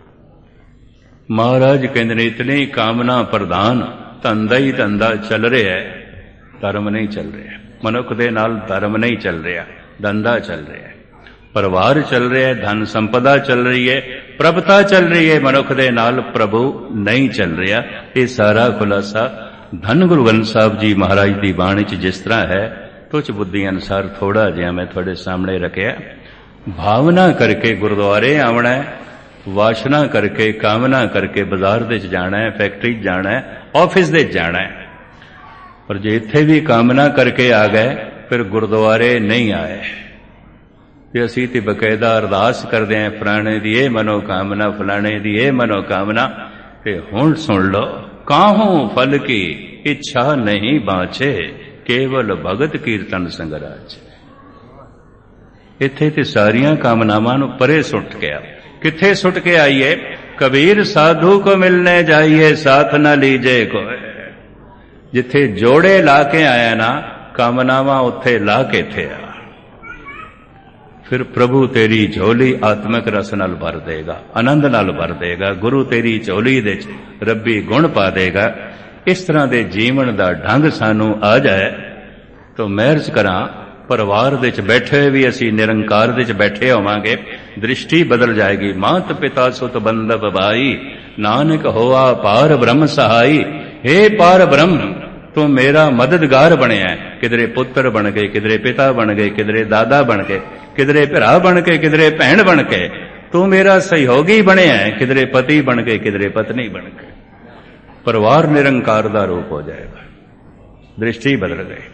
महाराज कहंदे ने इतनी कामना प्रधान धंधा ही धंधा चल रहा है, धर्म नहीं चल रहा। मनुख दे नाल धर्म नहीं चल रहा, धंधा चल रहा है। परिवार चल रहा है, धन संपदा चल रही है, प्रभुता चल रही है, मनुख दे नाल प्रभु नहीं चल रहा। ये सारा खुलासा धन गुरु ग्रंथ साहब जी महाराज की बाणी च जिस तरह है, तुझ बुद्धि अनुसार थोड़ा जिहा मैं थोड़े सामने रखिया। भावना करके गुरुद्वारे आवना है, वासना करके कामना करके बाजार दे जाना है, फैक्ट्री जाना है, ऑफिस दे जाना है। पर जे इत्थे भी कामना करके आ गए फिर गुरुद्वारे नहीं आए। ते असीं ते बकायदा अरदास करदे हैं, फलाणे दी ये मनोकामना, फलाणे दी ये मनोकामना। ते हुण सुन लो, काहू फल की इच्छा नहीं बाँचे, केवल भगत कीर्तन संगराज। इत्थे ते सारियां कामनावां नूं परे सुट गया। किथे सुट के आइए? कबीर साधु को मिलने जाइए, साथ न लीजे कोई। जिथे जोड़े ला के आया ना, कामनावां उत्थे ला के थे आ। फिर प्रभु तेरी झोली आत्मिक रस नाल भर देगा, आनंद नाल भर देगा। गुरु तेरी झोली दे रब्बी गुण पा देगा। इस तरह दे जीवन दा ढंग सानू आ जाए तो महर्ज करा परिवार दे च बैठे भी असी निरंकार दे च बैठे होवांगे, दृष्टि बदल जाएगी। मात पिता सुत बंधव भाई, नानक होआ पार ब्रह्म सहाई। हे पार ब्रह्म, तू मेरा मददगार बनिया है। किधरे पुत्र बन गए, किधरे पिता बन गए, किधरे दादा बन गए, किधरे भरा बन के, किधरे भैन बन के। तू मेरा सहयोगी बनिया है। किधरे पति बन गए, किधरे पत्नी बन गए। परिवार निरंकार दा रूप हो जाएगा। दृष्टि बदल गई।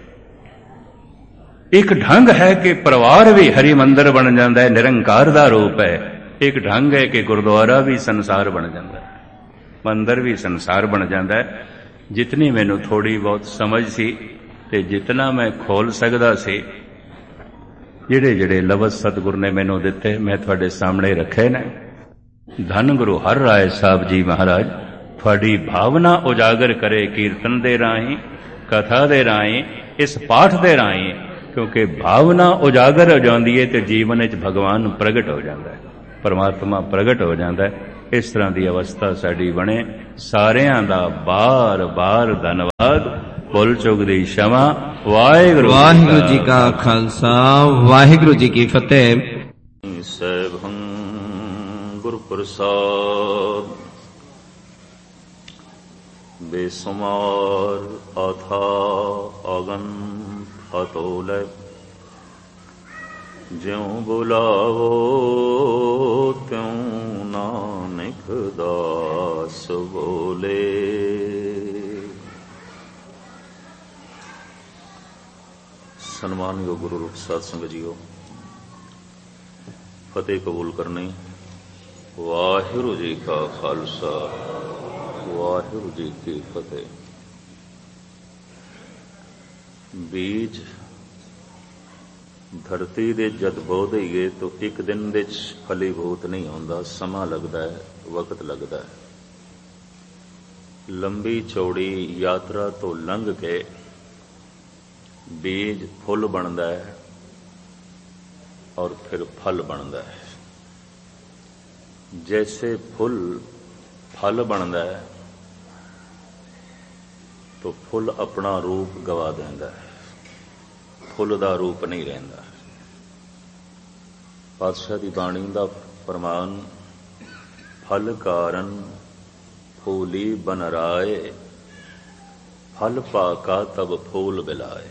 एक ढंग है कि परिवार भी हरि मंदिर बन जाता है, निरंकार दा रूप है। एक ढंग है कि गुरुद्वारा भी संसार बन जाता है, मंदिर भी संसार बन जाता है। जितनी मैनू थोड़ी बहुत समझ सी ते जितना मैं खोल सकदा सी, जिहड़े जिहड़े लफ्ज़ सतगुरु ने मैनू दिते मैं तुहाडे सामने रखे ने। धन गुरु हर राय साहब जी महाराज थोड़ी भावना उजागर करे कीर्तन दे राही, कथा दे राही, इस पाठ दे राही। क्योंकि भावना उजागर हो जाती है तो जीवन में भगवान प्रगट हो जाता है, परमात्मा प्रगट हो जाता है। इस तरह की अवस्था साड़ी बने। सारियां दा बार बार धन्यवाद। ਭੁੱਲ ਚੁੱਕ ਦੀ क्षमा। ਵਾਹਿਗੁਰੂ ਵਾਹਿਗੁਰੂ ਜੀ ਕਾ ਖਾਲਸਾ ਵਾਹਿਗੁਰੂ ਜੀ ਕੀ ਫਤਿਹ। ਸੈਭੰ ਗੁਰ ਪ੍ਰਸਾਦ ਬੇਸੁਮਾਰ ਅਥਾ ਅਗਨ ਅਤੋਲੈ ਜਿਉ ਬੁਲਾਵੋ ਤਿਉ ਨਾਨਕ ਦਾਸ ਬੋਲੇ। ਸਨਮਾਨਯੋਗ ਗੁਰੂ ਰੂਪ ਸਾਧ ਸੰਗਤ ਜੀਓ, ਫਤਿਹ ਕਬੂਲ ਕਰਨੀ। ਵਾਹਿਗੁਰੂ ਜੀ ਕਾ ਖਾਲਸਾ ਵਾਹਿਗੁਰੂ ਜੀ ਕੀ ਫਤਿਹ। ਬੀਜ ਧਰਤੀ ਦੇ ਜਦ ਬੋ ਦਈਏ ਤਾਂ ਇੱਕ ਦਿਨ ਦੇ ਚ ਫਲੀਭੂਤ ਨਹੀਂ ਹੁੰਦਾ, ਸਮਾਂ ਲੱਗਦਾ ਹੈ, ਵਕਤ ਲੱਗਦਾ ਹੈ। ਲੰਬੀ ਚੌੜੀ ਯਾਤਰਾ ਤੋਂ ਲੰਘ ਕੇ ਬੀਜ ਫੁੱਲ ਬਣਦਾ ਹੈ ਔਰ ਫਿਰ ਫਲ ਬਣਦਾ ਹੈ। ਜੈਸੇ ਫੁੱਲ ਫਲ ਬਣਦਾ ਹੈ ਤਾਂ ਫੁੱਲ ਆਪਣਾ ਰੂਪ ਗਵਾ ਦਿੰਦਾ ਹੈ, ਫੁੱਲ ਦਾ ਰੂਪ ਨਹੀਂ ਰਹਿੰਦਾ। ਪਾਤਸ਼ਾਹ ਦੀ ਬਾਣੀ ਦਾ ਫਰਮਾਨ, ਫਲ ਕਾਰਨ ਫੂਲੀ ਬਨ ਰਾਏ, ਫਲ ਪਾਕਾ ਤਬ ਫੂਲ ਬਿਲਾਏ।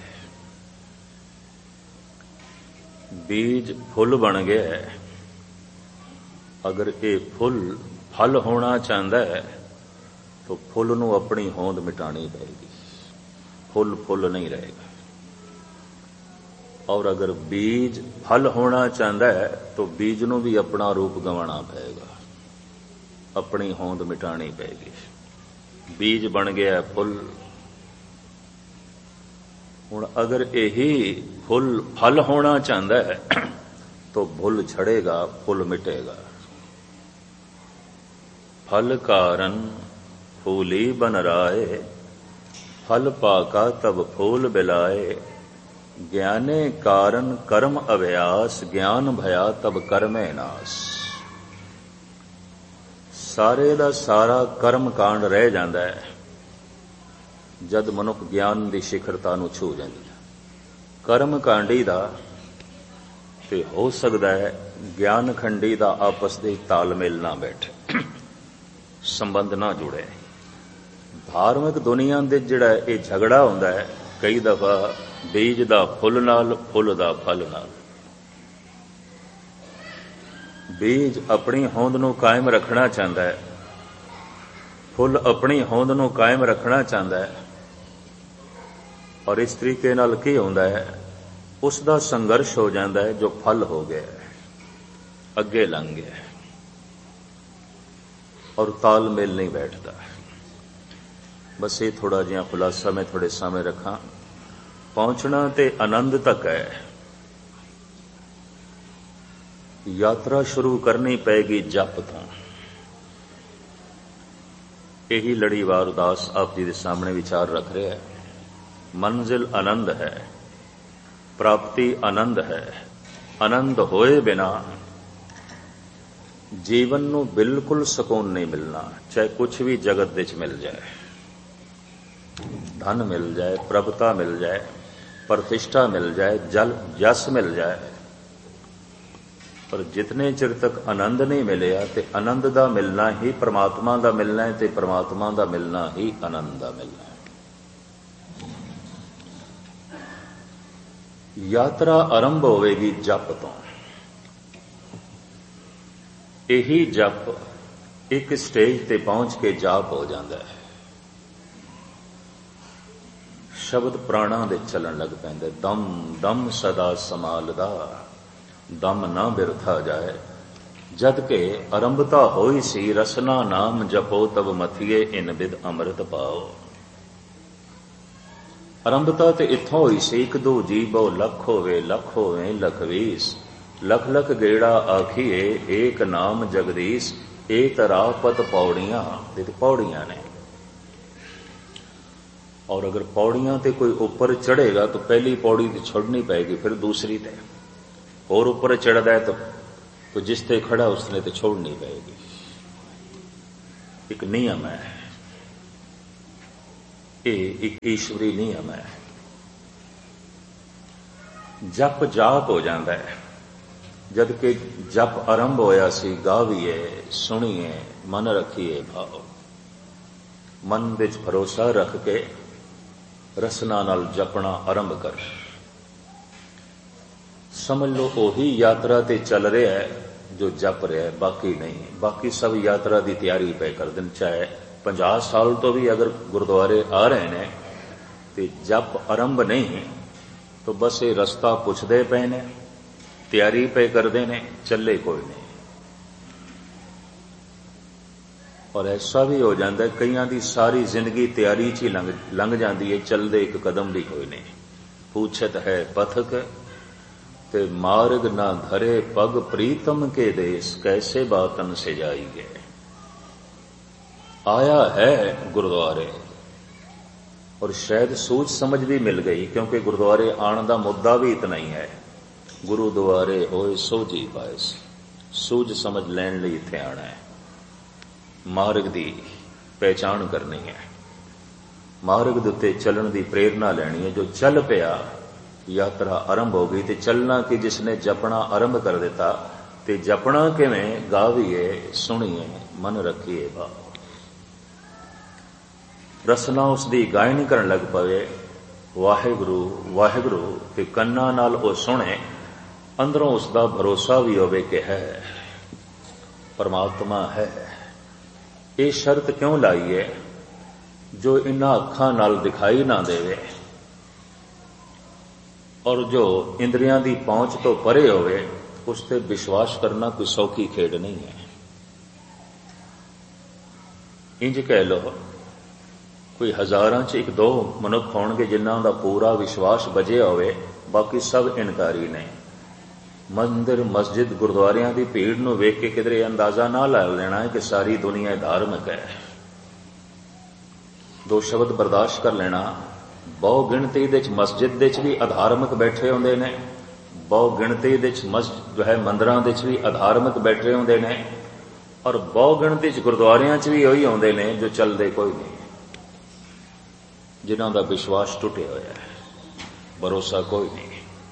ਬੀਜ ਫੁੱਲ ਬਣ ਗਿਆ ਹੈ, ਅਗਰ ਇਹ ਫੁੱਲ ਫਲ ਹੋਣਾ ਚਾਹੁੰਦਾ ਹੈ ਤਾਂ ਫੁੱਲ ਨੂੰ ਆਪਣੀ ਹੋਂਦ ਮਿਟਾਣੀ ਪਏਗੀ, ਫੁੱਲ ਫੁੱਲ ਨਹੀਂ ਰਹੇਗਾ। ਔਰ ਅਗਰ ਬੀਜ ਫਲ ਹੋਣਾ ਚਾਹੁੰਦਾ ਹੈ ਤਾਂ ਬੀਜ ਨੂੰ ਵੀ ਆਪਣਾ ਰੂਪ ਗਵਾਉਣਾ ਪਏਗਾ, ਆਪਣੀ ਹੋਂਦ ਮਿਟਾਣੀ ਪਏਗੀ। ਬੀਜ ਬਣ ਗਿਆ ਫੁੱਲ। ਹੁਣ ਅਗਰ ਇਹੀ ਫੁੱਲ ਫਲ ਹੋਣਾ ਚਾਹੁੰਦਾ ਹੈ ਤਾਂ ਭੁੱਲ ਛੜੇਗਾ, ਫੁੱਲ ਮਿਟੇਗਾ। ਫਲ ਕਾਰਨ ਫੂਲੀ ਬਨ ਰਾਏ, ਫਲ ਪਾਕਾ ਤਬ ਫੂਲ ਬਿਲਾਏ। ਗਿਆਨੇ ਕਾਰਨ ਕਰਮ ਅਭਿਆਸ, ਗਿਆਨ ਭਇਆ ਤਬ ਕਰਮੇ ਨਾਸ। ਸਾਰੇ ਦਾ ਸਾਰਾ ਕਰਮ ਕਾਂਡ ਰਹਿ ਜਾਂਦਾ ਹੈ ਜਦ ਮਨੁੱਖ ਗਿਆਨ ਦੀ ਸਿਖਰਤਾ ਨੂੰ ਛੂ ਜਾਂਦੀ ਹੈ। ਕਰਮ ਕਾਂਡੀ ਦਾ ਤੇ ਹੋ ਸਕਦਾ ਹੈ ਗਿਆਨ ਖੰਡੀ ਦਾ ਆਪਸ ਦੇ ਤਾਲਮੇਲ ਨਾ ਬੈਠੇ, ਸੰਬੰਧ ਨਾ ਜੁੜੇ। ਧਾਰਮਿਕ ਦੁਨੀਆ ਦੇ ਜਿਹੜਾ ਇਹ ਝਗੜਾ ਹੁੰਦਾ ਹੈ ਕਈ ਦਫਾ ਬੀਜ ਦਾ ਫੁੱਲ ਨਾਲ, ਫੁੱਲ ਦਾ ਫਲ ਨਾਲ। ਬੀਜ ਆਪਣੀ ਹੋਂਦ ਨੂੰ ਕਾਇਮ ਰੱਖਣਾ ਚਾਹੁੰਦਾ ਹੈ, ਫੁੱਲ ਆਪਣੀ ਹੋਂਦ ਨੂੰ ਕਾਇਮ ਰੱਖਣਾ ਚਾਹੁੰਦਾ ਹੈ। ਔਰ ਇਸ ਤਰੀਕੇ ਨਾਲ ਕੀ ਹੁੰਦਾ ਹੈ, ਉਸ ਦਾ ਸੰਘਰਸ਼ ਹੋ ਜਾਂਦਾ ਹੈ। ਜੋ ਫਲ ਹੋ ਗਿਆ ਅੱਗੇ ਲੰਘ ਗਿਆ ਔਰ ਤਾਲਮੇਲ ਨਹੀਂ ਬੈਠਦਾ। ਬਸ ਇਹ ਥੋੜਾ ਜਿਹਾ ਖੁਲਾਸਾ ਮੈਂ ਥੋੜੇ ਸਾਹਮਣੇ ਰੱਖਾਂ। ਪਹੁੰਚਣਾ ਤੇ ਆਨੰਦ ਤੱਕ ਹੈ। ਯਾਤਰਾ ਸ਼ੁਰੂ ਕਰਨੀ ਪਏਗੀ ਜਪ ਤੋਂ। ਇਹੀ ਲੜੀਵਾਰ ਉਦਾਸ ਆਪ ਜੀ ਦੇ ਸਾਹਮਣੇ ਵਿਚਾਰ ਰੱਖ ਰਿਹਾ ਹੈ। ਮੰਜ਼ਿਲ ਆਨੰਦ ਹੈ, ਪ੍ਰਾਪਤੀ ਆਨੰਦ ਹੈ। ਆਨੰਦ ਹੋਏ ਬਿਨਾ ਜੀਵਨ ਨੂੰ ਬਿਲਕੁਲ ਸਕੂਨ ਨਹੀਂ ਮਿਲਣਾ। ਚਾਹੇ ਕੁਛ ਵੀ ਜਗਤ ਵਿੱਚ ਮਿਲ ਜਾਏ, ਧਨ ਮਿਲ ਜਾਏ, ਪ੍ਰਭਤਾ ਮਿਲ ਜਾਏ, ਪ੍ਰਤਿਸ਼ਠਾ ਮਿਲ ਜਾਏ, ਜਲ ਜਸ ਮਿਲ ਜਾਏ, ਪਰ ਜਿਤਨੇ ਚਿਰ ਤੱਕ ਆਨੰਦ ਨਹੀਂ ਮਿਲਿਆ ਤੇ ਆਨੰਦ ਦਾ ਮਿਲਣਾ ਹੀ ਪ੍ਰਮਾਤਮਾ ਦਾ ਮਿਲਣਾ ਹੈ ਤੇ ਪ੍ਰਮਾਤਮਾ ਦਾ ਮਿਲਣਾ ਹੀ ਆਨੰਦ ਦਾ ਮਿਲਣਾ ਹੈ। ਯਾਤਰਾ ਆਰੰਭ ਹੋਵੇਗੀ ਜਪ ਤੋਂ। ਇਹੀ ਜਪ ਇੱਕ ਸਟੇਜ ਤੇ ਪਹੁੰਚ ਕੇ ਜਾਪ ਹੋ ਜਾਂਦਾ ਹੈ। ਸ਼ਬਦ ਪ੍ਰਾਣਾਂ ਦੇ ਚੱਲਣ ਲੱਗ ਪੈਂਦੇ। ਦਮ ਦਮ ਸਦਾ ਸੰਭਾਲਦਾ, ਦਮ ਨਾ ਬਿਰਥਾ ਜਾਏ। ਜਦ ਕਿ ਆਰੰਭਤਾ ਹੋਈ ਸੀ, ਰਸਨਾ ਨਾਮ ਜਪੋ ਤਬ ਮਥੀਏ ਇਨ ਬਿਦ ਅੰਮ੍ਰਿਤ ਪਾਓ। ਆਰੰਭਤਾ ਤੇ ਇੱਥੋਂ ਹੋਈ ਸੀ। ਇੱਕ ਦੋ ਜੀਵੋ ਲੱਖ ਹੋਵੇ, ਲੱਖ ਹੋਵੇ ਲੱਖ ਵੀਸ, ਲੱਖ ਲੱਖ ਗੇੜਾ ਆਖੀਏ ਏਕ ਨਾਮ ਜਗਦੀਸ਼। ਇਹ ਤਰਾਪਤ ਪੌੜੀਆਂ ਤੇ ਪੌੜੀਆਂ ਨੇ। ਔਰ ਅਗਰ ਪੌੜੀਆਂ ਤੇ ਕੋਈ ਉੱਪਰ ਚੜ੍ਹੇਗਾ ਤਾਂ ਪਹਿਲੀ ਪੌੜੀ ਤੇ ਛੋੜਨੀ ਪਏਗੀ, ਫਿਰ ਦੂਸਰੀ ਤੇ। और ऊपर चढ़ता है तो, तो जिस ते खड़ा उसने तो छोड़नी पड़ेगी। एक नियम है। ਇਹ ਇੱਕ ਈਸ਼ਵਰੀ ਨਿਯਮ ਹੈ। ਜਪ ਜਾਪ ਹੋ ਜਾਂਦਾ ਹੈ। ਜਦ ਕਿ ਜਪ ਆਰੰਭ ਹੋਇਆ ਸੀ, ਗਾਵੀਏ, ਸੁਣੀਏ, ਮਨ ਰੱਖੀਏ ਭਾਵ। ਮਨ ਵਿੱਚ ਭਰੋਸਾ ਰੱਖ ਕੇ ਰਸਨਾ ਨਾਲ ਜਪਣਾ ਆਰੰਭ ਕਰ। ਸਮਝ ਲਓ ਉਹੀ ਯਾਤਰਾ ਤੇ ਚੱਲ ਰਿਹਾ ਹੈ ਜੋ ਜਪ ਰਿਹਾ ਹੈ, ਬਾਕੀ ਨਹੀਂ। ਬਾਕੀ ਸਭ ਯਾਤਰਾ ਦੀ ਤਿਆਰੀ ਪਏ ਕਰਦੇ ਨੇ। ਚਾਹੇ ਪੰਜਾਹ ਸਾਲ ਤੋਂ ਵੀ ਅਗਰ ਗੁਰਦੁਆਰੇ ਆ ਰਹੇ ਨੇ ਤੇ ਜਪ ਆਰੰਭ ਨਹੀਂ, ਤਾਂ ਬਸ ਇਹ ਰਸਤਾ ਪੁੱਛਦੇ ਪਏ ਨੇ, ਤਿਆਰੀ ਪਏ ਕਰਦੇ ਨੇ, ਚੱਲੇ ਕੋਈ ਨਹੀਂ। ਔਰ ਐਸਾ ਵੀ ਹੋ ਜਾਂਦਾ ਕਈਆਂ ਦੀ ਸਾਰੀ ਜ਼ਿੰਦਗੀ ਤਿਆਰੀ 'ਚ ਹੀ ਲੰਘ ਲੰਘ ਜਾਂਦੀ ਹੈ, ਚੱਲਦੇ ਇੱਕ ਕਦਮ ਵੀ ਕੋਈ ਨਹੀਂ। ਪੁੱਛਤ ਹੈ ਪਥਕ ਤੇ ਮਾਰਗ ਨਾ ਧਰੇ ਪਗ, ਪ੍ਰੀਤਮ ਕੇ ਦੇਸ ਕੈਸੇ ਬਾਤਨ ਸਜਾਈ ਗਏ। ਆਇਆ ਹੈ ਗੁਰਦੁਆਰੇ ਔਰ ਸ਼ਾਇਦ ਸੋਚ ਸਮਝ ਵੀ ਮਿਲ ਗਈ, ਕਿਉਂਕਿ ਗੁਰਦੁਆਰੇ ਆਉਣ ਦਾ ਮੁੱਦਾ ਵੀ ਇਤਨਾ ਹੀ ਹੈ। ਗੁਰੂ ਦੁਆਰੇ ਹੋਏ ਸੋਝੀ ਪਾਇਸ, ਸੂਝ ਸਮਝ ਲੈਣ ਲਈ ਇੱਥੇ ਆਣਾ ਹੈ। ਮਾਰਗ ਦੀ ਪਹਿਚਾਣ ਕਰਨੀ ਹੈ, ਮਾਰਗ ਦੇ ਉੱਤੇ ਚੱਲਣ ਦੀ ਪ੍ਰੇਰਨਾ ਲੈਣੀ ਹੈ। ਜੋ ਚੱਲ ਪਿਆ, ਯਾਤਰਾ ਆਰੰਭ ਹੋ ਗਈ। ਤੇ ਚੱਲਣਾ ਕਿ ਜਿਸਨੇ ਜਪਣਾ ਆਰੰਭ ਕਰ ਦਿੱਤਾ, ਤੇ ਜਪਣਾ ਕਿਵੇਂ? ਗਾਵੀਏ, ਸੁਣੀਏ, ਮਨ ਰੱਖੀਏ ਭਾਵ। ਰਸਨਾ ਉਸ ਦੀ ਗਾਇਨ ਕਰਨ ਲੱਗ ਪਵੇ, ਵਾਹਿਗੁਰੂ ਵਾਹਿਗੁਰੂ, ਤੇ ਕੰਨਾਂ ਨਾਲ ਉਹ ਸੁਣੇ, ਅੰਦਰੋਂ ਉਸ ਦਾ ਭਰੋਸਾ ਵੀ ਹੋਵੇ ਕਿ ਹੈ ਪਰਮਾਤਮਾ ਹੈ। ਇਹ ਸ਼ਰਤ ਕਿਉਂ ਲਾਈ ਹੈ? ਜੋ ਇਹਨਾਂ ਅੱਖਾਂ ਨਾਲ ਦਿਖਾਈ ਨਾ ਦੇਵੇ ਔਰ ਜੋ ਇੰਦਰੀਆਂ ਦੀ ਪਹੁੰਚ ਤੋਂ ਪਰੇ ਹੋਵੇ, ਉਸ ਤੇ ਵਿਸ਼ਵਾਸ ਕਰਨਾ ਕੋਈ ਸੌਖੀ ਖੇਡ ਨਹੀਂ ਹੈ। ਇੰਜ ਕਹਿ ਲਓ, ਕੋਈ ਹਜ਼ਾਰਾਂ 'ਚ ਇੱਕ ਦੋ ਮਨੁੱਖ ਹੋਣਗੇ ਜਿਨ੍ਹਾਂ ਦਾ ਪੂਰਾ ਵਿਸ਼ਵਾਸ ਬਜਿਆ ਹੋਵੇ, ਬਾਕੀ ਸਭ ਇਨਕਾਰੀ ਨੇ। ਮੰਦਿਰ, ਮਸਜਿਦ, ਗੁਰਦੁਆਰਿਆਂ ਦੀ ਭੀੜ ਨੂੰ ਵੇਖ ਕੇ ਕਿਧਰੇ ਅੰਦਾਜ਼ਾ ਨਾ ਲਾ ਲੈਣਾ ਹੈ ਕਿ ਸਾਰੀ ਦੁਨੀਆ ਧਾਰਮਿਕ ਹੈ। ਦੋ ਸ਼ਬਦ ਬਰਦਾਸ਼ਤ ਕਰ ਲੈਣਾ। ਬਹੁ ਗਿਣਤੀ ਦੇ ਵਿੱਚ ਮਸਜਿਦ ਦੇ ਵਿੱਚ ਵੀ ਅਧਾਰਮਿਕ ਬੈਠੇ ਹੁੰਦੇ ਨੇ, ਬਹੁ ਗਿਣਤੀ ਦੇ ਵਿੱਚ ਮਸਜਿਦ ਜੋ ਹੈ ਮੰਦਿਰਾਂ ਦੇ ਵਿੱਚ ਵੀ ਅਧਾਰਮਿਕ ਬੈਠੇ ਹੁੰਦੇ ਨੇ, ਔਰ ਬਹੁ ਗਿਣਤੀ 'ਚ ਗੁਰਦੁਆਰਿਆਂ 'ਚ ਵੀ ਉਹੀ ਆਉਂਦੇ ਨੇ ਜੋ ਚੱਲਦੇ ਕੋਈ ਨਹੀਂ, ਜਿਨ੍ਹਾਂ ਦਾ ਵਿਸ਼ਵਾਸ ਟੁੱਟਿਆ ਹੋਇਆ ਹੈ, ਭਰੋਸਾ ਕੋਈ ਨਹੀਂ।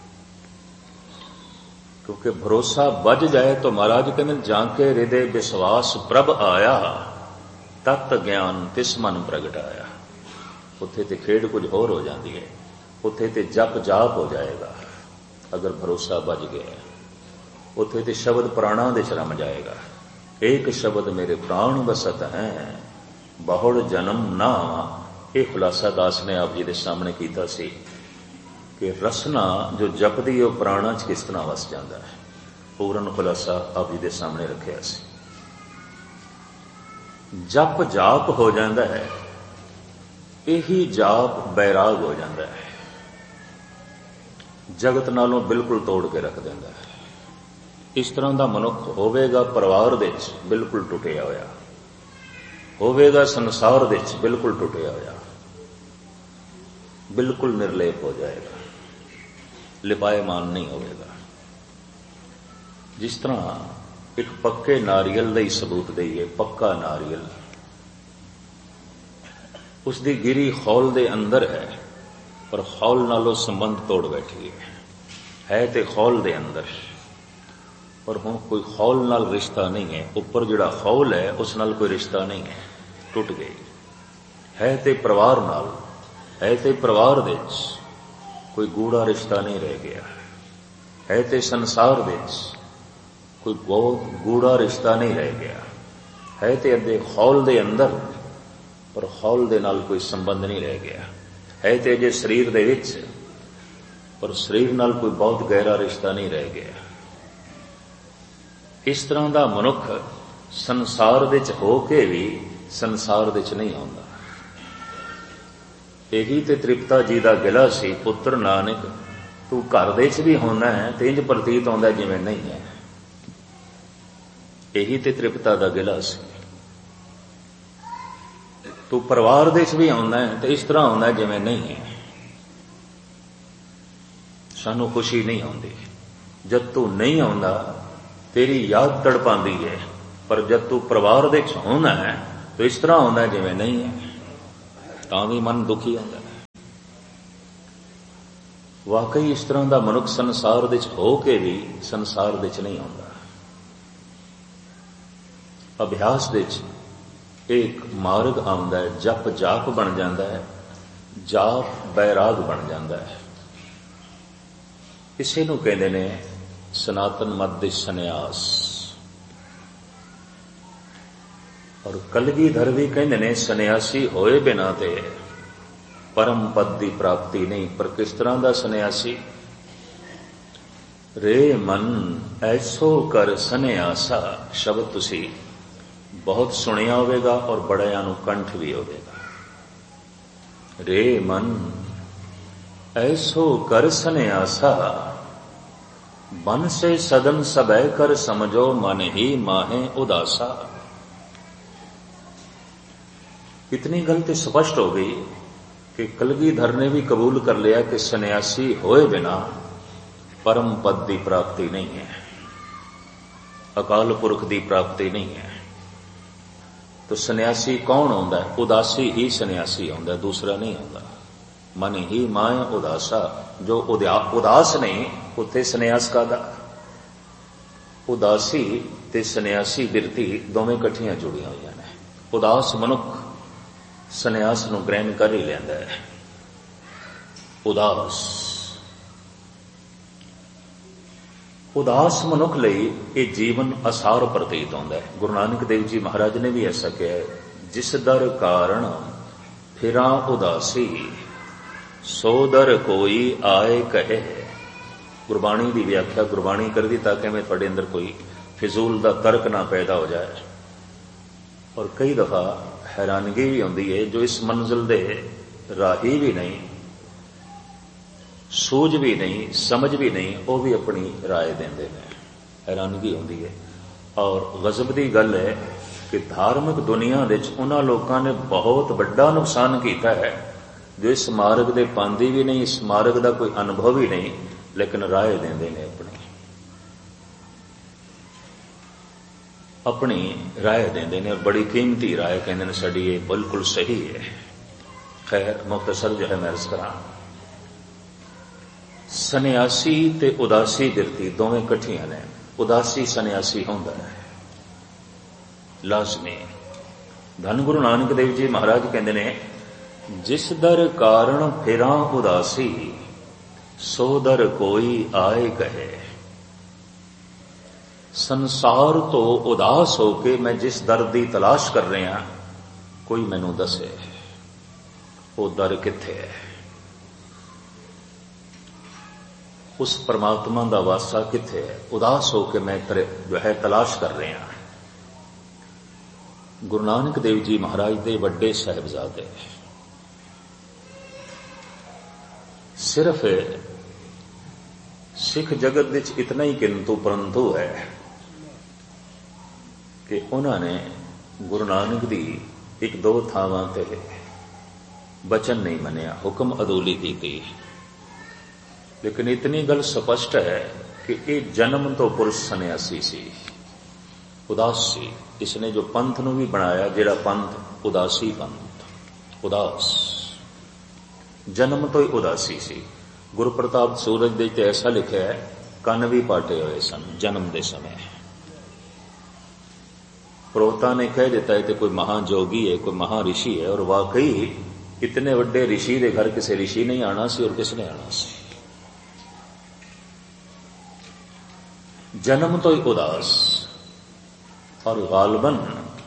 ਕਿਉਂਕਿ ਭਰੋਸਾ ਵੱਜ ਜਾਏ ਤਾਂ ਮਹਾਰਾਜ ਕਹਿੰਦੇ ਜਾਂ ਕੇ ਹਿਰਦੇ ਵਿਸ਼ਵਾਸ ਪ੍ਰਭ ਆਇਆ, ਤਤ ਗਿਆਨ ਤਿਸ ਮਨ ਪ੍ਰਗਟਾਇਆ। ਉੱਥੇ ਤੇ ਖੇਡ ਕੁਝ ਹੋਰ ਹੋ ਜਾਂਦੀ ਹੈ, ਉੱਥੇ ਤੇ ਜਪ ਜਾਪ ਹੋ ਜਾਏਗਾ। ਅਗਰ ਭਰੋਸਾ ਵੱਜ ਗਿਆ, ਉੱਥੇ ਤੇ ਸ਼ਬਦ ਪ੍ਰਾਣਾਂ ਦੇ ਚ ਰਮ ਜਾਏਗਾ। ਏਕ ਸ਼ਬਦ ਮੇਰੇ ਪ੍ਰਾਣ ਵਸਤ ਹੈ, ਬਹੁੜ ਜਨਮ ਨਾ ਆਵਾਂ। ਇਹ ਖੁਲਾਸਾ ਦਾਸ ਨੇ ਆਪ ਜੀ ਦੇ ਸਾਹਮਣੇ ਕੀਤਾ ਸੀ ਕਿ ਰਸਨਾ ਜੋ ਜਪਦੀ ਉਹ ਪ੍ਰਾਣਾਂ 'ਚ ਕਿਸ ਤਰ੍ਹਾਂ ਵਸ ਜਾਂਦਾ ਹੈ। ਪੂਰਨ ਖੁਲਾਸਾ ਆਪ ਜੀ ਦੇ ਸਾਹਮਣੇ ਰੱਖਿਆ ਸੀ। ਜਪ ਜਾਪ ਹੋ ਜਾਂਦਾ ਹੈ, ਇਹੀ ਜਾਪ ਬੈਰਾਗ ਹੋ ਜਾਂਦਾ ਹੈ, ਜਗਤ ਨਾਲੋਂ ਬਿਲਕੁਲ ਤੋੜ ਕੇ ਰੱਖ ਦਿੰਦਾ ਹੈ। ਇਸ ਤਰ੍ਹਾਂ ਦਾ ਮਨੁੱਖ ਹੋਵੇਗਾ ਪਰਿਵਾਰ ਦੇ ਵਿੱਚ ਬਿਲਕੁਲ ਟੁੱਟਿਆ ਹੋਇਆ, ਹੋਵੇਗਾ ਸੰਸਾਰ ਦੇ ਵਿੱਚ ਬਿਲਕੁਲ ਟੁੱਟਿਆ ਹੋਇਆ, ਬਿਲਕੁਲ ਨਿਰਲੇਪ ਹੋ ਜਾਏਗਾ, ਲਿਪਾਏਮਾਨ ਨਹੀਂ ਹੋਵੇਗਾ। ਜਿਸ ਤਰ੍ਹਾਂ ਇੱਕ ਪੱਕੇ ਨਾਰੀਅਲ ਦਾ ਹੀ ਸਬੂਤ ਦੇਈਏ, ਪੱਕਾ ਨਾਰੀਅਲ, ਉਸ ਦੀ ਗਿਰੀ ਖੌਲ ਦੇ ਅੰਦਰ ਹੈ, ਪਰ ਖੌਲ ਨਾਲੋਂ ਸੰਬੰਧ ਤੋੜ ਬੈਠੀ ਹੈ, ਹੈ ਤੇ ਖੌਲ ਦੇ ਅੰਦਰ, ਪਰ ਹੁਣ ਕੋਈ ਖੌਲ ਨਾਲ ਰਿਸ਼ਤਾ ਨਹੀਂ ਹੈ। ਉੱਪਰ ਜਿਹੜਾ ਖੌਲ ਹੈ ਉਸ ਨਾਲ ਕੋਈ ਰਿਸ਼ਤਾ ਨਹੀਂ ਹੈ, ਟੁੱਟ ਗਈ ਹੈ। ਤੇ ਪਰਿਵਾਰ ਨਾਲ ਹੈ, ਤੇ ਪਰਿਵਾਰ ਦੇ ਵਿੱਚ ਕੋਈ ਗੂੜਾ ਰਿਸ਼ਤਾ ਨਹੀਂ ਰਹਿ ਗਿਆ ਹੈ, ਤੇ ਸੰਸਾਰ ਦੇ ਵਿੱਚ ਕੋਈ ਬਹੁਤ ਗੂੜਾ ਰਿਸ਼ਤਾ ਨਹੀਂ ਰਹਿ ਗਿਆ ਹੈ, ਤੇ ਅੱਧੇ ਖੌਲ ਦੇ ਅੰਦਰ, ਪਰ ਖੌਲ ਦੇ ਨਾਲ ਕੋਈ ਸੰਬੰਧ ਨਹੀਂ ਰਹਿ ਗਿਆ ਹੈ, ਤੇ ਜੇ ਸਰੀਰ ਦੇ ਵਿੱਚ, ਪਰ ਸਰੀਰ ਨਾਲ ਕੋਈ ਬਹੁਤ ਗਹਿਰਾ ਰਿਸ਼ਤਾ ਨਹੀਂ ਰਹਿ ਗਿਆ। ਇਸ ਤਰ੍ਹਾਂ ਦਾ ਮਨੁੱਖ ਸੰਸਾਰ ਦੇ ਵਿੱਚ ਹੋ ਕੇ ਵੀ ਸੰਸਾਰ ਦੇ ਵਿੱਚ ਨਹੀਂ ਆਉਂਦਾ। ਇਹੀ ਤੇ ਤ੍ਰਿਪਤਾ ਜੀ ਦਾ ਗਿਲਾ ਸੀ, ਪੁੱਤਰ ਨਾਨਕ ਤੂੰ ਘਰ ਦੇ ਵਿੱਚ ਵੀ ਹੋਣਾ ਹੈ ਤੇ ਇੰਜ ਪ੍ਰਤੀਤ ਆਉਂਦਾ ਜਿਵੇਂ ਨਹੀਂ ਹੈ। ਇਹੀ ਤੇ ਤ੍ਰਿਪਤਾ ਦਾ ਗਿਲਾ ਸੀ। ਤੂੰ ਪਰਿਵਾਰ ਦੇ ਵਿੱਚ ਵੀ ਆਉਂਦਾ ਹੈ ਤੇ ਇਸ ਤਰ੍ਹਾਂ ਆਉਂਦਾ ਜਿਵੇਂ ਨਹੀਂ ਹੈ। ਸਾਨੂੰ ਖੁਸ਼ੀ ਨਹੀਂ ਆਉਂਦੀ ਜਦ ਤੂੰ ਨਹੀਂ ਆਉਂਦਾ, ਤੇਰੀ ਯਾਦ ਤੜਪਾਉਂਦੀ ਹੈ, ਪਰ ਜਦ ਤੂੰ ਪਰਿਵਾਰ ਦੇ ਵਿੱਚ ਹੋਣਾ ਹੈ ਤਾਂ ਇਸ ਤਰ੍ਹਾਂ ਆਉਂਦਾ ਜਿਵੇਂ ਨਹੀਂ ਹੈ। ਤਾਂ ਵੀ ਮਨ ਦੁਖੀ ਹੁੰਦਾ ਹੈ। ਵਾਕਈ ਇਸ ਤਰ੍ਹਾਂ ਦਾ ਮਨੁੱਖ ਸੰਸਾਰ ਵਿੱਚ ਹੋ ਕੇ ਵੀ ਸੰਸਾਰ ਵਿੱਚ ਨਹੀਂ ਆਉਂਦਾ। ਅਭਿਆਸ ਵਿੱਚ ਇੱਕ ਮਾਰਗ ਆਉਂਦਾ ਹੈ, ਜਪ ਜਾਪ ਬਣ ਜਾਂਦਾ ਹੈ, ਜਾਪ ਬੈਰਾਗ ਬਣ ਜਾਂਦਾ ਹੈ। ਇਸੇ ਨੂੰ ਕਹਿੰਦੇ ਨੇ ਸਨਾਤਨ ਮਤ ਦੇ ਸੰਨਿਆਸ। ਔਰ ਕਲਗੀਧਰ ਵੀ ਕਹਿੰਦੇ ਨੇ ਸੰਨਿਆਸੀ ਹੋਏ ਬਿਨਾਂ ਤੇ ਪਰਮ ਪਦ ਦੀ ਪ੍ਰਾਪਤੀ ਨਹੀਂ। ਪਰ ਕਿਸ ਤਰ੍ਹਾਂ ਦਾ ਸੰਨਿਆਸੀ? ਰੇ ਮਨ ਐਸੋ ਕਰ ਸੰਨਿਆਸਾ ਸ਼ਬਦ ਤੁਸੀਂ ਬਹੁਤ ਸੁਣਿਆ ਹੋਵੇਗਾ ਔਰ ਬੜਿਆਂ ਨੂੰ ਕੰਠ ਵੀ ਹੋਵੇਗਾ। ਰੇ ਮਨ ਐਸੋ ਕਰ ਸੰਨਿਆਸਾ ਮਨ ਸੇ ਸਦਨ ਸਬੈ ਕਰ ਸਮਝੋ ਮਨ ਹੀ ਮਾਹੇ ਉਦਾਸਾ। इतनी गल तो स्पष्ट हो गई कि कलगीधर ने भी कबूल कर लिया कि सन्यासी होए बिना परम पद की प्राप्ति नहीं है, अकाल पुरख की प्राप्ति नहीं है। तो सन्यासी कौन होता है? उदासी ही सन्यासी होता है, दूसरा नहीं होता। मन ही माए उदासा। जो उदास नहीं उत्थे सन्यास कादा। उदासी ते सन्यासी बिरती दोवें इकट्ठियां जुड़ियां हुई ने। उदास मनुख संन्यास नूं ग्रहण कर ही लैंदा है। उदास उदास मनुख लई ये जीवन असार प्रतीत होंदा है। गुरु नानक देव जी महाराज ने भी ऐसा कहा है, जिस दर कारण फिरा उदासी सो दर कोई आए कहे। गुरबाणी की व्याख्या गुरबाणी कर दी ताकि मैं थोड़े अंदर कोई फिजूल का तर्क ना पैदा हो जाए। और कई दफा हैरानगी भी होती है, जो इस मंजिल दे राही भी नहीं, सूझ भी नहीं, समझ भी नहीं, वो भी अपनी राय देंदे ने। हैरानगी होती है। और गजब की गल है कि धार्मिक दुनिया विच उन्हां लोकां ने बहुत बड़ा नुकसान किया है जो इस मार्ग दे पांदी भी नहीं, इस मार्ग का कोई अनुभव ही नहीं, लेकिन राय देंदे ने अपनी अपनी राय देंदे ने। और बड़ी कीमती राय कहते हैं साड़ी ये बिल्कुल सही है। खैर मुख्तसर जो है मैं अर्ज करा, सन्यासी ते उदासी बिरती दोवें इकट्ठियां ने। उदासी सन्यासी होंदा है लाजमी। धन गुरु नानक देव जी महाराज कहते ने, जिस दर कारण फिरा उदासी सो दर कोई आए कहे। संसार तो उदास होके मैं जिस दर की तलाश कर रहा कोई मैनू दसे वो दर किथे है। उस परमात्मा का वासा किथे है? उदास होके मैं जो है तलाश कर रहा। गुरु नानक देव जी महाराज दे वड्डे साहिबजादे सिर्फ सिख जगत विच इतना ही किंतु परंतु है कि उन्होंने गुरु नानक दी एक दो थावां ते बचन नहीं मनिया, हुक्म अदूली की थी। लेकिन इतनी गल स्पष्ट है कि ये जन्म तो पुरुष सन्यासी सी, उदास सी। इसने जो पंथ नूं भी बनाया, जिहड़ा पंथ उदासी पंथ, उदास जन्म तो ही उदासी सी। गुरु प्रताप सूरज दे ते ऐसा लिखा है, कन भी पाटे हुए सन जन्म के समय। प्रोता ने कह देता है कि कोई महाजोगी है, कोई महाऋषि है। और वाकई इतने बड़े ऋषि के घर किसी ऋषि नहीं आना सी और किसने आना सी। जन्म तो ही उदास। और गालबन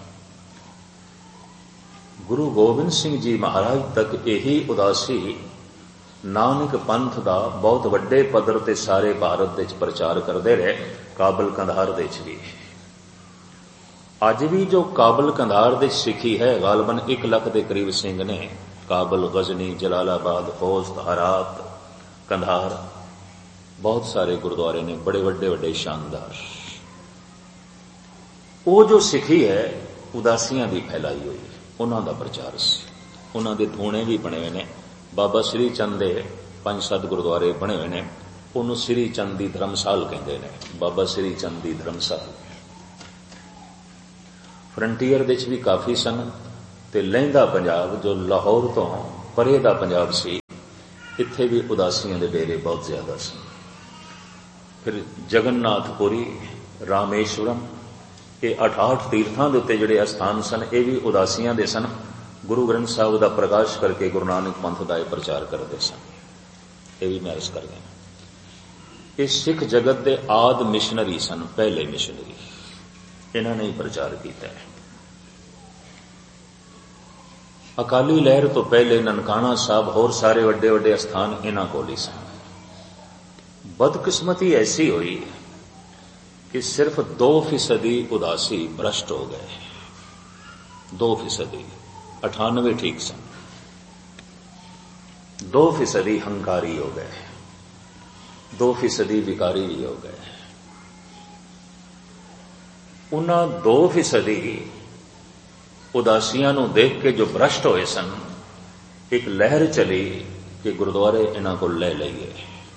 गुरु गोबिंद सिंह जी महाराज तक यही उदासी नानक पंथ का बहुत वड्डे पद्धर ते सारे भारत विच प्रचार करते रहे। काबल कंधार दे भी अज भी जो काबल कंधार दे सिखी है, गालबन एक लख के करीब सिंह ने। काबल, गजनी, जलालाबाद, होस्ट, हरात, कंधार, बहुत सारे गुरुद्वारे ने बड़े बड़े बड़े शानदार। वो जो सिखी है उदासियां भी फैलाई हुई, उन्हों का प्रचार से। उन्हों के धूणे भी बने हुए ने। बाबा श्री चंद के पंज सत्त गुरुद्वारे बने हुए ने। उन्होंने श्री चंद की धर्मशाल कहते हैं। बाबा श्री चंद की धर्मशाल फ्रंटीयर विच भी काफ़ी सन, ਤੇ ਲਹਿੰਦਾ ਪੰਜਾਬ ਜੋ ਲਾਹੌਰ ਤੋਂ ਪਰੇ ਦਾ ਪੰਜਾਬ ਸੀ, ਇੱਥੇ ਵੀ ਉਦਾਸੀਆਂ ਦੇ ਡੇਰੇ ਬਹੁਤ ਜ਼ਿਆਦਾ ਸਨ। ਫਿਰ ਜਗਨਨਾਥਪੁਰੀ, ਰਾਮੇਸ਼ਵਰਮ, ਇਹ ਅਠਾਹਠ ਤੀਰਥਾਂ ਦੇ ਉੱਤੇ ਜਿਹੜੇ ਅਸਥਾਨ ਸਨ, ਇਹ ਵੀ ਉਦਾਸੀਆਂ ਦੇ ਸਨ। ਗੁਰੂ ਗ੍ਰੰਥ ਸਾਹਿਬ ਦਾ ਪ੍ਰਕਾਸ਼ ਕਰਕੇ ਗੁਰੂ ਨਾਨਕ ਪੰਥ ਦਾ ਇਹ ਪ੍ਰਚਾਰ ਕਰਦੇ ਸਨ। ਇਹ ਵੀ ਮੈਂ ਅਰਜ਼ ਕਰ ਗਿਆ। ਇਹ ਸਿੱਖ ਜਗਤ ਦੇ ਆਦ ਮਿਸ਼ਨਰੀ ਸਨ, ਪਹਿਲੇ ਮਿਸ਼ਨਰੀ, ਇਹਨਾਂ ਨੇ ਹੀ ਪ੍ਰਚਾਰ ਕੀਤਾ ਹੈ। ਅਕਾਲੀ ਲਹਿਰ ਤੋਂ ਪਹਿਲੇ ਨਨਕਾਣਾ ਸਾਹਿਬ, ਹੋਰ ਸਾਰੇ ਵੱਡੇ ਵੱਡੇ ਅਸਥਾਨ ਇਹਨਾਂ ਕੋਲ ਹੀ ਸਨ। ਬਦਕਿਸਮਤੀ ਐਸੀ ਹੋਈ ਕਿ ਸਿਰਫ ਦੋ ਫੀਸਦੀ ਉਦਾਸੀ ਭ੍ਰਸ਼ਟ ਹੋ ਗਏ। ਦੋ ਫੀਸਦੀ, ਅਠਾਨਵੇਂ ਠੀਕ ਸਨ। ਦੋ ਫੀਸਦੀ ਹੰਕਾਰੀ ਹੋ ਗਏ, ਦੋ ਫੀਸਦੀ ਵਿਕਾਰੀ ਵੀ ਹੋ ਗਏ। ਉਹਨਾਂ ਦੋ ਫੀਸਦੀ ਉਦਾਸੀਆਂ ਨੂੰ ਦੇਖ ਕੇ ਜੋ ਭ੍ਰਸ਼ਟ ਹੋਏ ਸਨ, ਇੱਕ ਲਹਿਰ ਚਲੀ ਕਿ ਗੁਰਦੁਆਰੇ ਇਹਨਾਂ ਕੋਲ ਲੈ ਲਈਏ।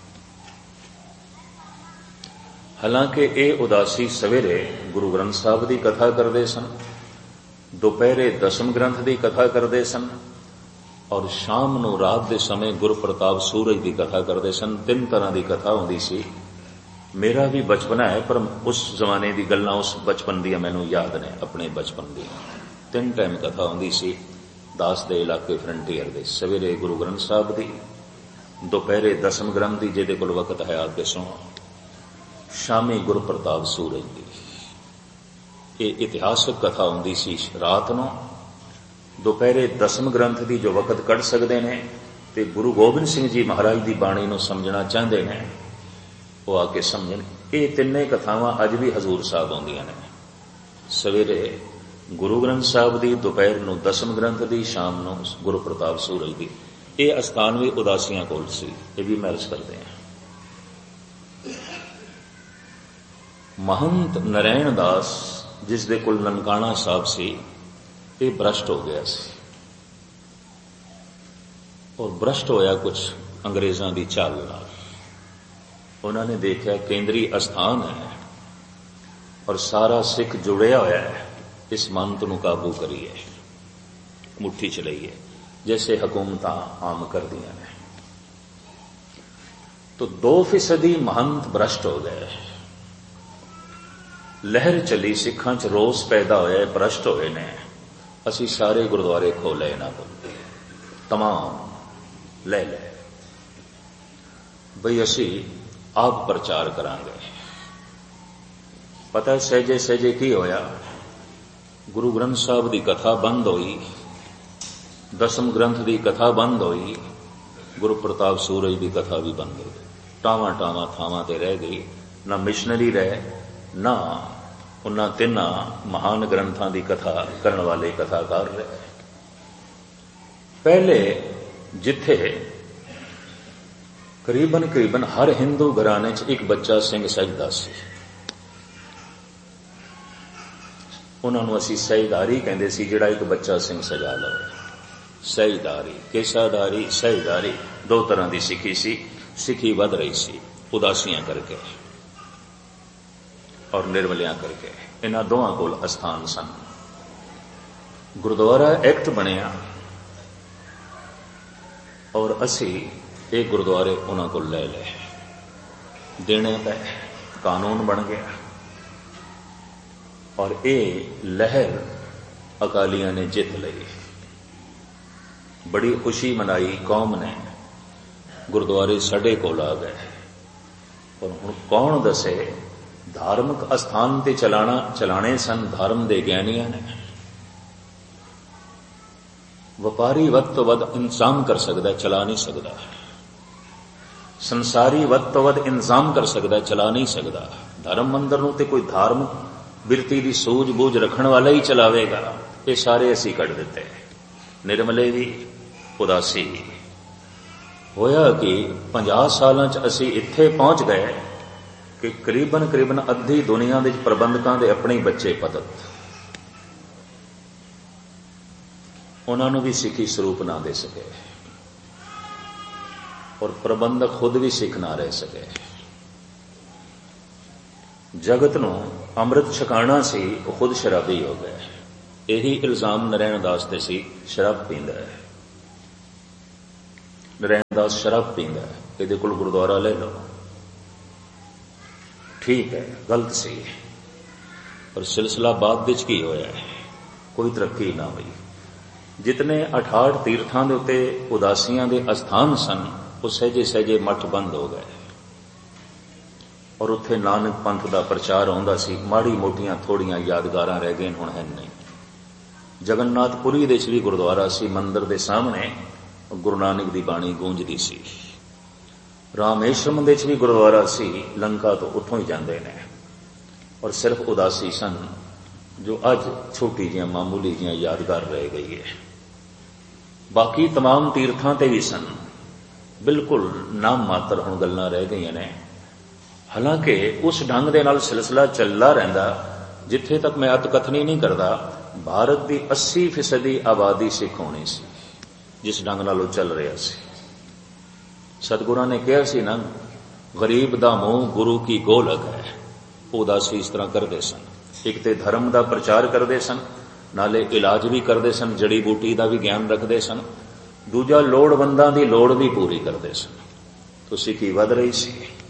ਹਾਲਾਂਕਿ ਇਹ ਉਦਾਸੀ ਸਵੇਰੇ ਗੁਰੂ ਗ੍ਰੰਥ ਸਾਹਿਬ ਦੀ ਕਥਾ ਕਰਦੇ ਸਨ, ਦੁਪਹਿਰੇ ਦਸਮ ਗ੍ਰੰਥ ਦੀ ਕਥਾ ਕਰਦੇ ਸਨ, ਔਰ ਸ਼ਾਮ ਨੂੰ ਰਾਤ ਦੇ ਸਮੇਂ ਗੁਰਪ੍ਰਤਾਪ ਸੂਰਜ ਦੀ ਕਥਾ ਕਰਦੇ ਸਨ। ਤਿੰਨ ਤਰ੍ਹਾਂ ਦੀ ਕਥਾ ਹੁੰਦੀ ਸੀ। ਮੇਰਾ ਵੀ ਬਚਪਨਾ ਹੈ, ਪਰ ਉਸ ਜ਼ਮਾਨੇ ਦੀ ਗੱਲਾਂ, ਉਸ ਬਚਪਨ ਦੀਆਂ ਮੈਨੂੰ ਯਾਦ ਨੇ, ਆਪਣੇ ਬਚਪਨ ਦੀਆਂ। ਤਿੰਨ ਟਾਈਮ ਕਥਾ ਹੁੰਦੀ ਸੀ ਦਾਸ ਦੇ ਇਲਾਕੇ ਫਰੰਟੀਅਰ ਦੇ। ਸਵੇਰੇ ਗੁਰੂ ਗ੍ਰੰਥ ਸਾਹਿਬ ਦੀ, ਦੁਪਹਿਰੇ ਦਸਮ ਗ੍ਰੰਥ ਦੀ, ਜਿਹਦੇ ਕੋਲ ਵਕਤ ਹੈ ਆ ਕੇ ਸੁਣੋ, ਸ਼ਾਮੀ ਗੁਰਪ੍ਰਤਾਪ ਸੂਰਜ ਦੀ। ਇਹ ਇਤਿਹਾਸਕ ਕਥਾ ਹੁੰਦੀ ਸੀ ਰਾਤ ਨੂੰ। ਦੁਪਹਿਰੇ ਦਸਮ ਗ੍ਰੰਥ ਦੀ ਜੋ ਵਕਤ ਕੱਢ ਸਕਦੇ ਨੇ ਤੇ ਗੁਰੂ ਗੋਬਿੰਦ ਸਿੰਘ ਜੀ ਮਹਾਰਾਜ ਦੀ ਬਾਣੀ ਨੂੰ ਸਮਝਣਾ ਚਾਹੁੰਦੇ ਨੇ, ਉਹ ਆ ਕੇ ਸਮਝਣ। ਇਹ ਤਿੰਨੇ ਕਥਾਵਾਂ ਅੱਜ ਵੀ ਹਜ਼ੂਰ ਸਾਹਿਬ ਆਉਂਦੀਆਂ ਨੇ। ਸਵੇਰੇ ਗੁਰੂ ਗ੍ਰੰਥ ਸਾਹਿਬ ਦੀ, ਦੁਪਹਿਰ ਨੂੰ ਦਸਮ ਗ੍ਰੰਥ ਦੀ, ਸ਼ਾਮ ਨੂੰ ਗੁਰਪ੍ਰਤਾਪ ਸੂਰਜ ਦੀ। ਇਹ ਅਸਥਾਨ ਵੀ ਉਦਾਸੀਆਂ ਕੋਲ ਸੀ। ਇਹ ਵੀ ਮੈਰਿਜ ਕਰਦੇ ਹਾਂ। ਮਹੰਤ ਨਰੈਣ ਦਾਸ, ਜਿਸ ਦੇ ਕੋਲ ਨਨਕਾਣਾ ਸਾਹਿਬ ਸੀ, ਇਹ ਭ੍ਰਸ਼ਟ ਹੋ ਗਿਆ ਸੀ। ਔਰ ਭ੍ਰਸ਼ਟ ਹੋਇਆ ਕੁਝ ਅੰਗਰੇਜ਼ਾਂ ਦੀ ਚਾਲ ਨਾਲ। ਉਹਨਾਂ ਨੇ ਦੇਖਿਆ ਕੇਂਦਰੀ ਅਸਥਾਨ ਹੈ ਔਰ ਸਾਰਾ ਸਿੱਖ ਜੁੜਿਆ ਹੋਇਆ ਹੈ, ਇਸ ਮੰਤ ਨੂੰ ਕਾਬੂ ਕਰੀਏ, ਮੁੱਠੀ ਚ ਲਈਏ, ਜੈਸੇ ਹਕੂਮਤਾਂ ਆਮ ਕਰਦੀਆਂ ਨੇ। तो दो फीसदी महंत भ्रष्ट हो गए। लहर चली, सिखां च रोस पैदा होया, भ्रष्ट होए ने। असी सारे गुरुद्वारे खोले इन्हां कोल, तमाम ले ले बई असी आप प्रचार करांगे। पता सहजे सहजे की होया, गुरु ग्रंथ साहब की कथा बंद हुई, दसम ग्रंथ की कथा बंद हुई, गुरु प्रताप सूरज की कथा भी बंद हो गई। टावां टावां थावां ते रह गई, ना मिशनरी रहे, ना उन्हां तिन्हां महान ग्रंथां की कथा करने वाले कथाकार रहे। पहले जिथे करीबन करीबन हर हिंदू घराने च एक बच्चा सिंह सजदा सी, उन्होंने असी सहीदारी कहते सी, जिहड़ा एक बच्चा सिंह सजा लवे। सहीदारी, केसादारी, सहीदारी दो तरह की सिखी सी। सिखी वध रही सी उदासियां करके और निर्मलियां करके। इन्हां दोवां कोल अस्थान सन। गुरुद्वारा एक्ट बनिया और असी ये गुरुद्वारे उन्हां कोल ले ले देने पे कानून बन गया और ये लहर अकालियां ने जित लई। बड़ी खुशी मनाई कौम ने, गुरुद्वारे साडे कोल आ गए। पर हुण कौन दसे, धार्मिक अस्थान ते चलाना चलाने सन धर्म दे ज्ञानियां ने। व्यापारी वध तो वध इंतजाम कर सकता, चला नहीं सकता। संसारी वध तो वध इंतजाम कर सकता, चला नहीं सकता। धर्म मंदिर नूं ते कोई धार्मिक बिरती की सूझबूझ रखने वाला ही चलावेगा। ये सारे असी कढ़ दिते। निर्मले भी, उदासी भी। होया कि पचास सालां च असी इत्थे पहुंच गए कि करीबन करीबन अद्धी दुनिया दे प्रबंधकां दे अपने बच्चे पतत, उन्हां नूं भी सिखी स्वरूप ना दे सके और प्रबंधक खुद भी सिख ना रह सके। जगत नूं अमृत छकाना सी, वो खुद शराबी हो गए। यही इल्जाम नारायण दास ते सी, शराब पींदा है। नारायण दास शराब पींदा है, इहदे कोल गुरुद्वारा ले लो। ठीक है, गलत सी, पर सिलसिला बाद विच की होया है, कोई तरक्की ना हुई। जितने अठाठ तीर्थां दे उत्ते उदासियां दे अस्थान सन, वो सहजे सहजे मठ बंद हो गए और उत्थे नानक पंथ दा प्रचार आउंदा सी। माड़ी मोटियां थोड़ियां यादगारां रह गईन, हुण है नहीं। जगन्नाथपुरी दे च भी गुरुद्वारा सी, मंदिर दे सामने गुरु नानक दी बाणी गूंजदी सी। रामेश्वरम दे च भी गुरुद्वारा सी, लंका तो उत्थों ही जांदे ने, और सिर्फ उदासी सन जो अज छोटी जिहां मामूली जिहां यादगार रह गई है। बाकी तमाम तीर्थां ते भी सन, बिल्कुल नाम मात्र हुण गल्लां रह गईयां ने। हालांकि उस ढंग दे नाल सिलसिला चलदा रहिंदा। जिथे तक मैं अतकथनी नहीं करदा, भारत की अस्सी फीसदी आबादी सिख होनी सी, जिस ढंग नाल वो चल रहा सी। सतगुरां ने कहा सी ना, गरीब दा मोह गुरु की गोलक है। उदासी इस तरह करते सन। एक ते धर्म का प्रचार करते सन, नाले इलाज भी करते सन, जड़ी बूटी का भी ज्ञान रखते सन, दूजा लोड़वंदां दी लोड़ भी पूरी करते सन। तो सिक्खी वध रही सी।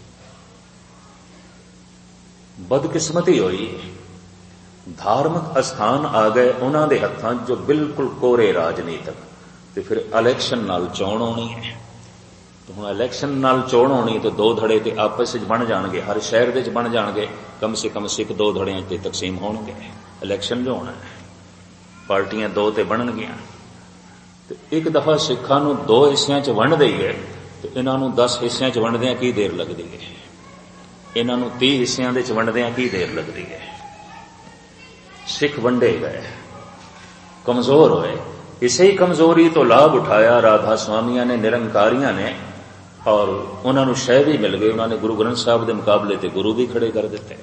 बदकिस्मती हुई, धार्मिक अस्थान आ गए उन्हां दे हत्थां जो बिल्कुल कोरे राजनीतिक, ते फिर इलैक्शन नाल चोण होनी है। तो हुण इलैक्शन नाल चोण होनी तो दो धड़े ते आपस विच बन जाणगे, हर शहर दे च बन जाणगे, कम से कम सिख दो धड़ियां ते तकसीम होणगे। इलैक्शन जो होना है, पार्टियां दो ते बनणगियां। तो एक दफा सिखां नूं दो हिस्सियां च वंड दईए तो इन्हां नूं दस हिस्सियां च वंडदिआं की देर लगदी है, इन्हां नूं तीह हिस्सियां दे च वंडदिआं की देर लगदी है। सिख वंडे गए, कमजोर होए। इसे ही कमजोरी तो लाभ उठाया राधा स्वामियां ने, निरंकारियां ने, और उन्हां नूं शह भी मिल गई। उन्होंने गुरु ग्रंथ साहब के मुकाबले ते गुरु भी खड़े कर दिते।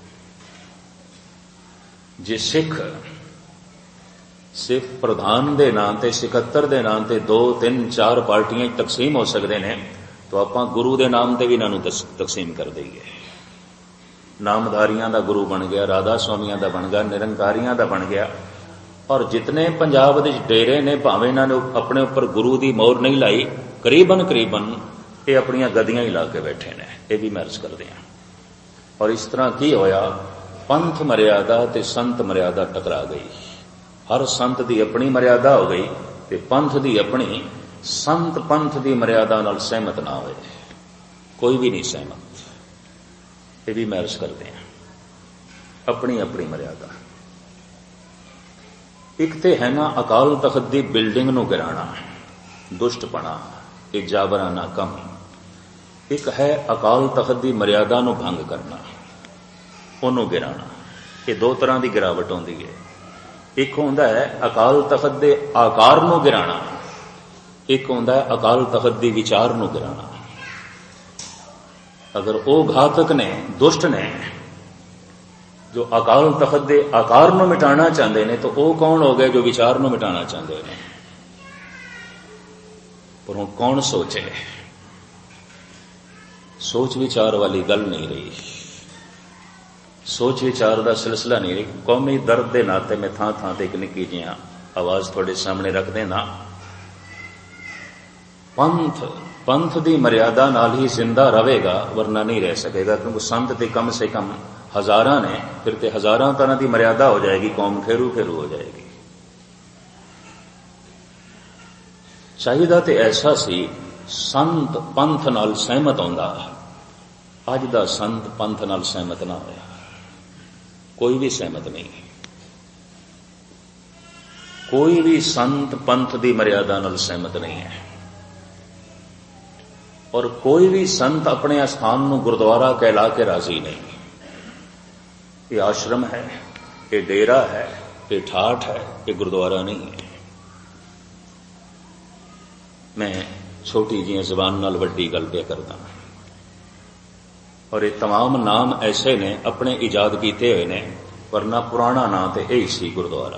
जे सिख सिर्फ प्रधान दे नाम ते, सिकत्तर दे नाम ते दो तीन चार पार्टियां तकसीम हो सकते हैं, तो आपां गुरु दे नाम ते भी इन्हां नूं तकसीम कर दईए। नामधारियां दा गुरु बन गया, राधा स्वामियां दा बन गया, निरंकारियां दा बन गया। और जितने पंजाब दे डेरे ने, भावें इन्हां ने अपने उपर गुरु की मोहर नहीं लाई, करीबन करीबन ये अपनियां गद्दियां ही ला के बैठे ने। यह भी महर्ज करते हैं। और इस तरह की होया, पंथ मर्यादा ते संत मर्यादा टकरा गई। हर संत की अपनी मर्यादा हो गई, ते पंथ की अपनी। संत पंथ की मर्यादा नाल सहमत ना होए, कोई भी नहीं सहमत। ये भी महर्ज करते हैं, अपनी अपनी मर्यादा। एक ते है ना अकाल तख्त की बिल्डिंग नूं गिराना, दुष्टपना, एक जाबराना कम। एक है अकाल तख्त की मर्यादा नूं भंग करना, उन्होंने गिराना। ये दो तरह की गिरावट होंदी है। एक होंदा है अकाल तख्त के आकार नूं गिराना, एक होंदा है अकाल तख्त की विचार नूं गिराना। अगर वो घातक ने, दुष्ट ने, जो अकाल तख्त के आकार नूं मिटाना चाहते हैं, तो वो कौन हो गए जो विचार नूं मिटाना चाहते हैं? पर हुण कौन सोचे? सोच विचार वाली गल नहीं रही, सोच विचार का सिलसिला नहीं रही। कौमी दर्द के नाते मैं थां थां ते एक निक्की जी आवाज थोड़े सामने रख देना। पंथ पंथ की मर्यादा नाल ही जिंदा रहेगा, वरना नहीं रह सकेगा। क्योंकि संत ते कम से कम हजारां ने, फिर ते हजारां तरह की मर्यादा हो जाएगी, कौम फेरू फेरू हो जाएगी। चाहिदा ते ऐसा सी, संत पंथ नाल सहमत होंदा। अज दा संत पंथ नाल सहमत ना होया, कोई भी सहमत नहीं। कोई भी संत पंथ की मर्यादा नाल सहमत नहीं है। और कोई भी संत अपने स्थान नूं गुरुद्वारा कहला के राजी नहीं। ये आश्रम है, ये डेरा है, ये ठाठ है, ये गुरुद्वारा नहीं है। मैं छोटी जी जबान नाल वड्डी गल पे करदा। और ये तमाम नाम ऐसे ने अपने इजाद किए हुए ने, वरना पुराना नाम तो यही सी गुरुद्वारा।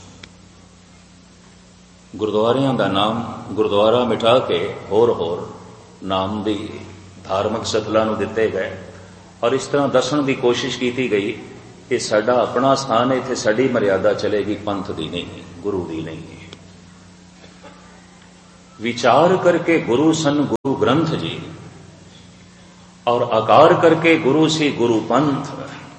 गुरुद्वारियां दा नाम गुरुद्वारा मिटा के होर होर नाम दी धार्मिक सतला नूं दिते गए। और इस तरह दसन की कोशिश की गई ये साडा अपना स्थान है, इत्थे साडी मर्यादा चलेगी, पंथ दी नहीं, गुरु दी नहीं है। विचार करके गुरु सन गुरु ग्रंथ जी, और आकार करके गुरु सी गुरु पंथ।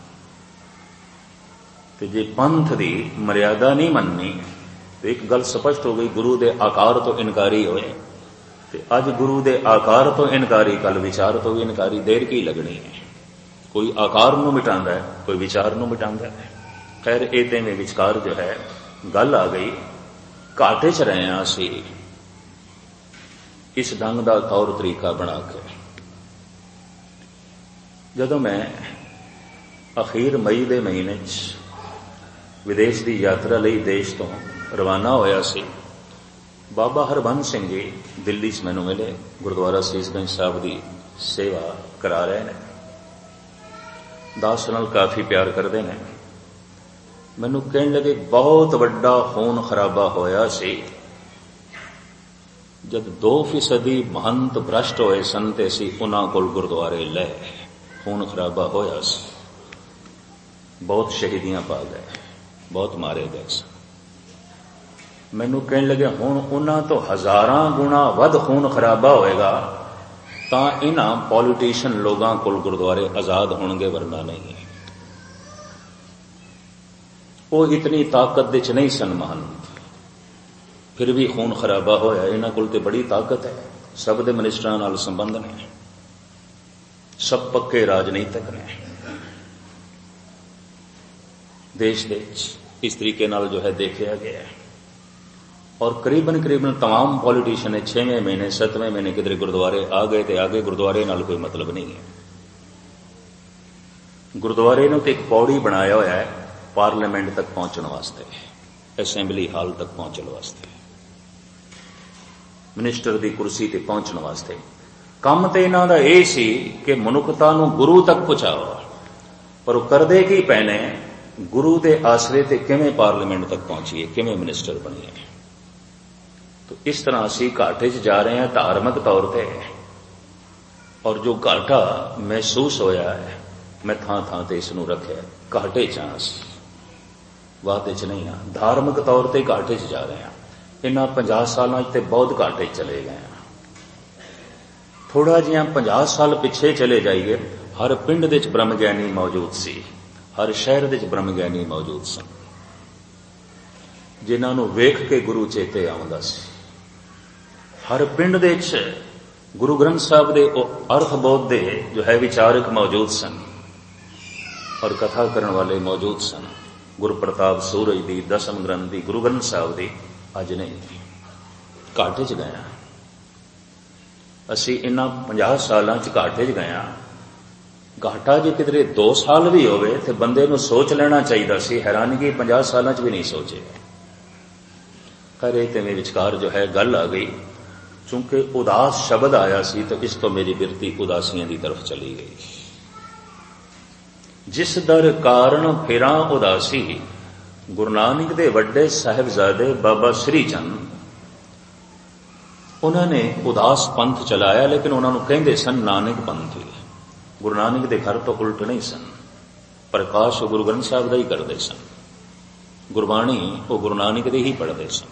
ते जे पंथ दी मर्यादा नहीं मननी तो एक गल स्पष्ट हो गई, गुरु दे आकार तो इनकारी होए, ते अज गुरु दे आकार तो इनकारी, कल विचार तो भी इनकारी। देर की लगनी है, कोई आकार नूं मिटांदा है, कोई विचार नूं मिटांदा है। खैर ये ते में विचकार जो है गल आ गई, घाटे च रहे हैं असी इस ढंग का तौर तरीका बना के। जदों मैं अखीर मई के महीने विदेश की यात्रा लई देश तो रवाना होया सी, बाबा हरबंस सिंह जी दिल्ली च मैनूं मिले, गुरुद्वारा सीसगंज साहब की सेवा करा रहे हैं, दास नाल काफ़ी प्यार करते हैं। मैनूं कहण लगे बहुत वड्डा खून खराबा होया सी जब दो फीसदी महंत भ्रष्ट होए सन ते असीं उन्हां कोल गुरुद्वारे ले, खून खराबा होया सी, बहुत शहीदियां पा गए, बहुत मारे गए सन। मैनूं कहण लगे हुण उन्हां तो हज़ारां गुणा वध खून खराबा होएगा तां इन्हां पॉलिटिशियन लोगां कोल गुरुद्वारे आजाद होणगे, वरना नहीं है। वो इतनी ताकत दे च नहीं सन महंत, फिर भी खून खराबा होया। इन्हां कोल ते बड़ी ताकत है, सब दे मिनिस्टरां नाल संबंध ने, सब पक्के राजनीतिक ने, देश दे इस तरीके नाल जो है देखा गया है। और करीबन करीबन तमाम पॉलिटिशियन छेवें महीने सतवें महीने किधरे गुरुद्वारे आ गए तो आगे गुरुद्वारे नाल कोई मतलब नहीं है। गुरुद्वारे नूं ते एक पौड़ी बनाया होया है पार्लीमेंट तक पहुंचने वास्ते, असैंबली हाल तक पहुंचने वास्ते, मिनिस्टर की कुर्सी ते पहुंचने वास्ते। काम तो इन्हां दा यह सी कि मनुखता नूं गुरु तक पहुंचाओ, पर वो करदे की पैने, गुरु के आसरे ते किवें पार्लीमेंट तक पहुंचीए, किवें मिनिस्टर बनीए। तो इस तरह असी घाटे च जा रहे हैं धार्मिक तौर पर, और जो घाटा महसूस होया है मैं थां थां ते इसनूं रखिया, घाटे च हां, वादे च नहीं हाँ, धार्मिक तौर पर घाटे च जा रहे हैं। इन्हां पंजाह सालों ते बहुत घाटे चले गए हैं। थोड़ा जिहा पंजाह साल पिछे चले जाइए, हर पिंड दे च ब्रह्म ज्ञानी मौजूद सी, हर शहर दे च ब्रह्म ज्ञानी मौजूद सन, जिन्हां नूं वेख के गुरु चेते आउंदा सी। हर पिंड दे च गुरु ग्रंथ साहब दे अर्थ बोध दे जो है विचारक मौजूद सन, और कथा करने वाले मौजूद सन। गुरु प्रताप सूरज दी, दसम ग्रंथ दी, गुरु ग्रंथ साहब दी अज नहीं, घाटे च गए। असी इन्हां पंजाह सालां च घाटे च गए। घाटा जे किधरे दो साल भी होवे ते बंदे नूं सोच लेना चाहिए सी, हैरानगी पंजाह सालां च भी नहीं सोचे। खैर ते में विचकार जो है गल आ गई, चूंकि उदास शब्द आया सी तो इस तो मेरी बिरती उदासियां की तरफ चली गई। जिस दर कारण फिरा उदासी, गुरु नानक दे वड्डे साहिबजादे बाबा श्री चंद, उन्होंने उदास पंथ चलाया, लेकिन उन्होंने कहते सन नानक पंथ। गुरु नानक दे घर तो उल्ट नहीं सन, प्रकाश गुरु ग्रंथ साहब का ही करते सन, गुरबाणी वो गुरु नानक दे ही पढ़ते सन,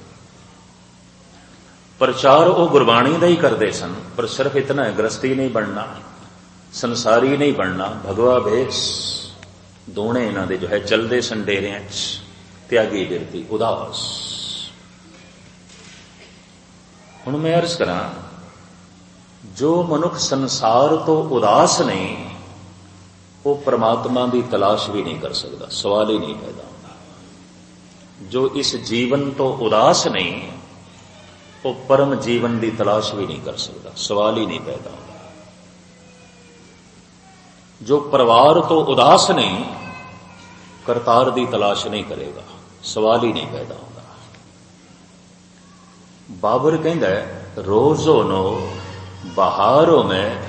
प्रचार वो गुरबाणी का ही करते सन। पर सिर्फ इतना है, गृहस्थी नहीं बनना, संसारी नहीं बनना, भगवा भेष दोने इन्हां दे जो है चलते सन डेरियां च, त्यागी बिरती उदास। हुण मैं अर्ज करा, जो मनुख संसार तो उदास नहीं, वो परमात्मा की तलाश भी नहीं कर सकता, सवाल ही नहीं पैदा होता। जो इस जीवन तो उदास नहीं, वो परम जीवन की तलाश भी नहीं कर सकता, सवाल ही नहीं पैदा होता। जो परिवार तो उदास नहीं, करतार की तलाश नहीं करेगा, सवाल ही नहीं पैदा होता। बाबर कहता है, रोजो नो बहारों में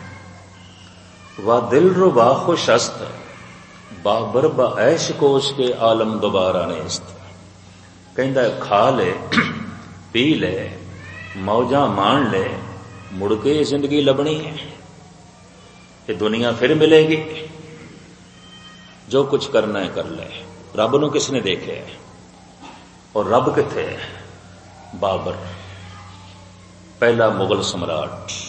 व दिल रुबा खुशस्त, बाबर बऐश कोश के आलम दोबारा नेस्त। कहता है खा ले, पी ले, मौजा मान ले, मुड़ के जिंदगी लबनी है, ये दुनिया फिर मिलेगी। जो कुछ करना है कर ले। रब नूं किसने देखे है? और रब किथे है? बाबर, पहला मुगल सम्राट।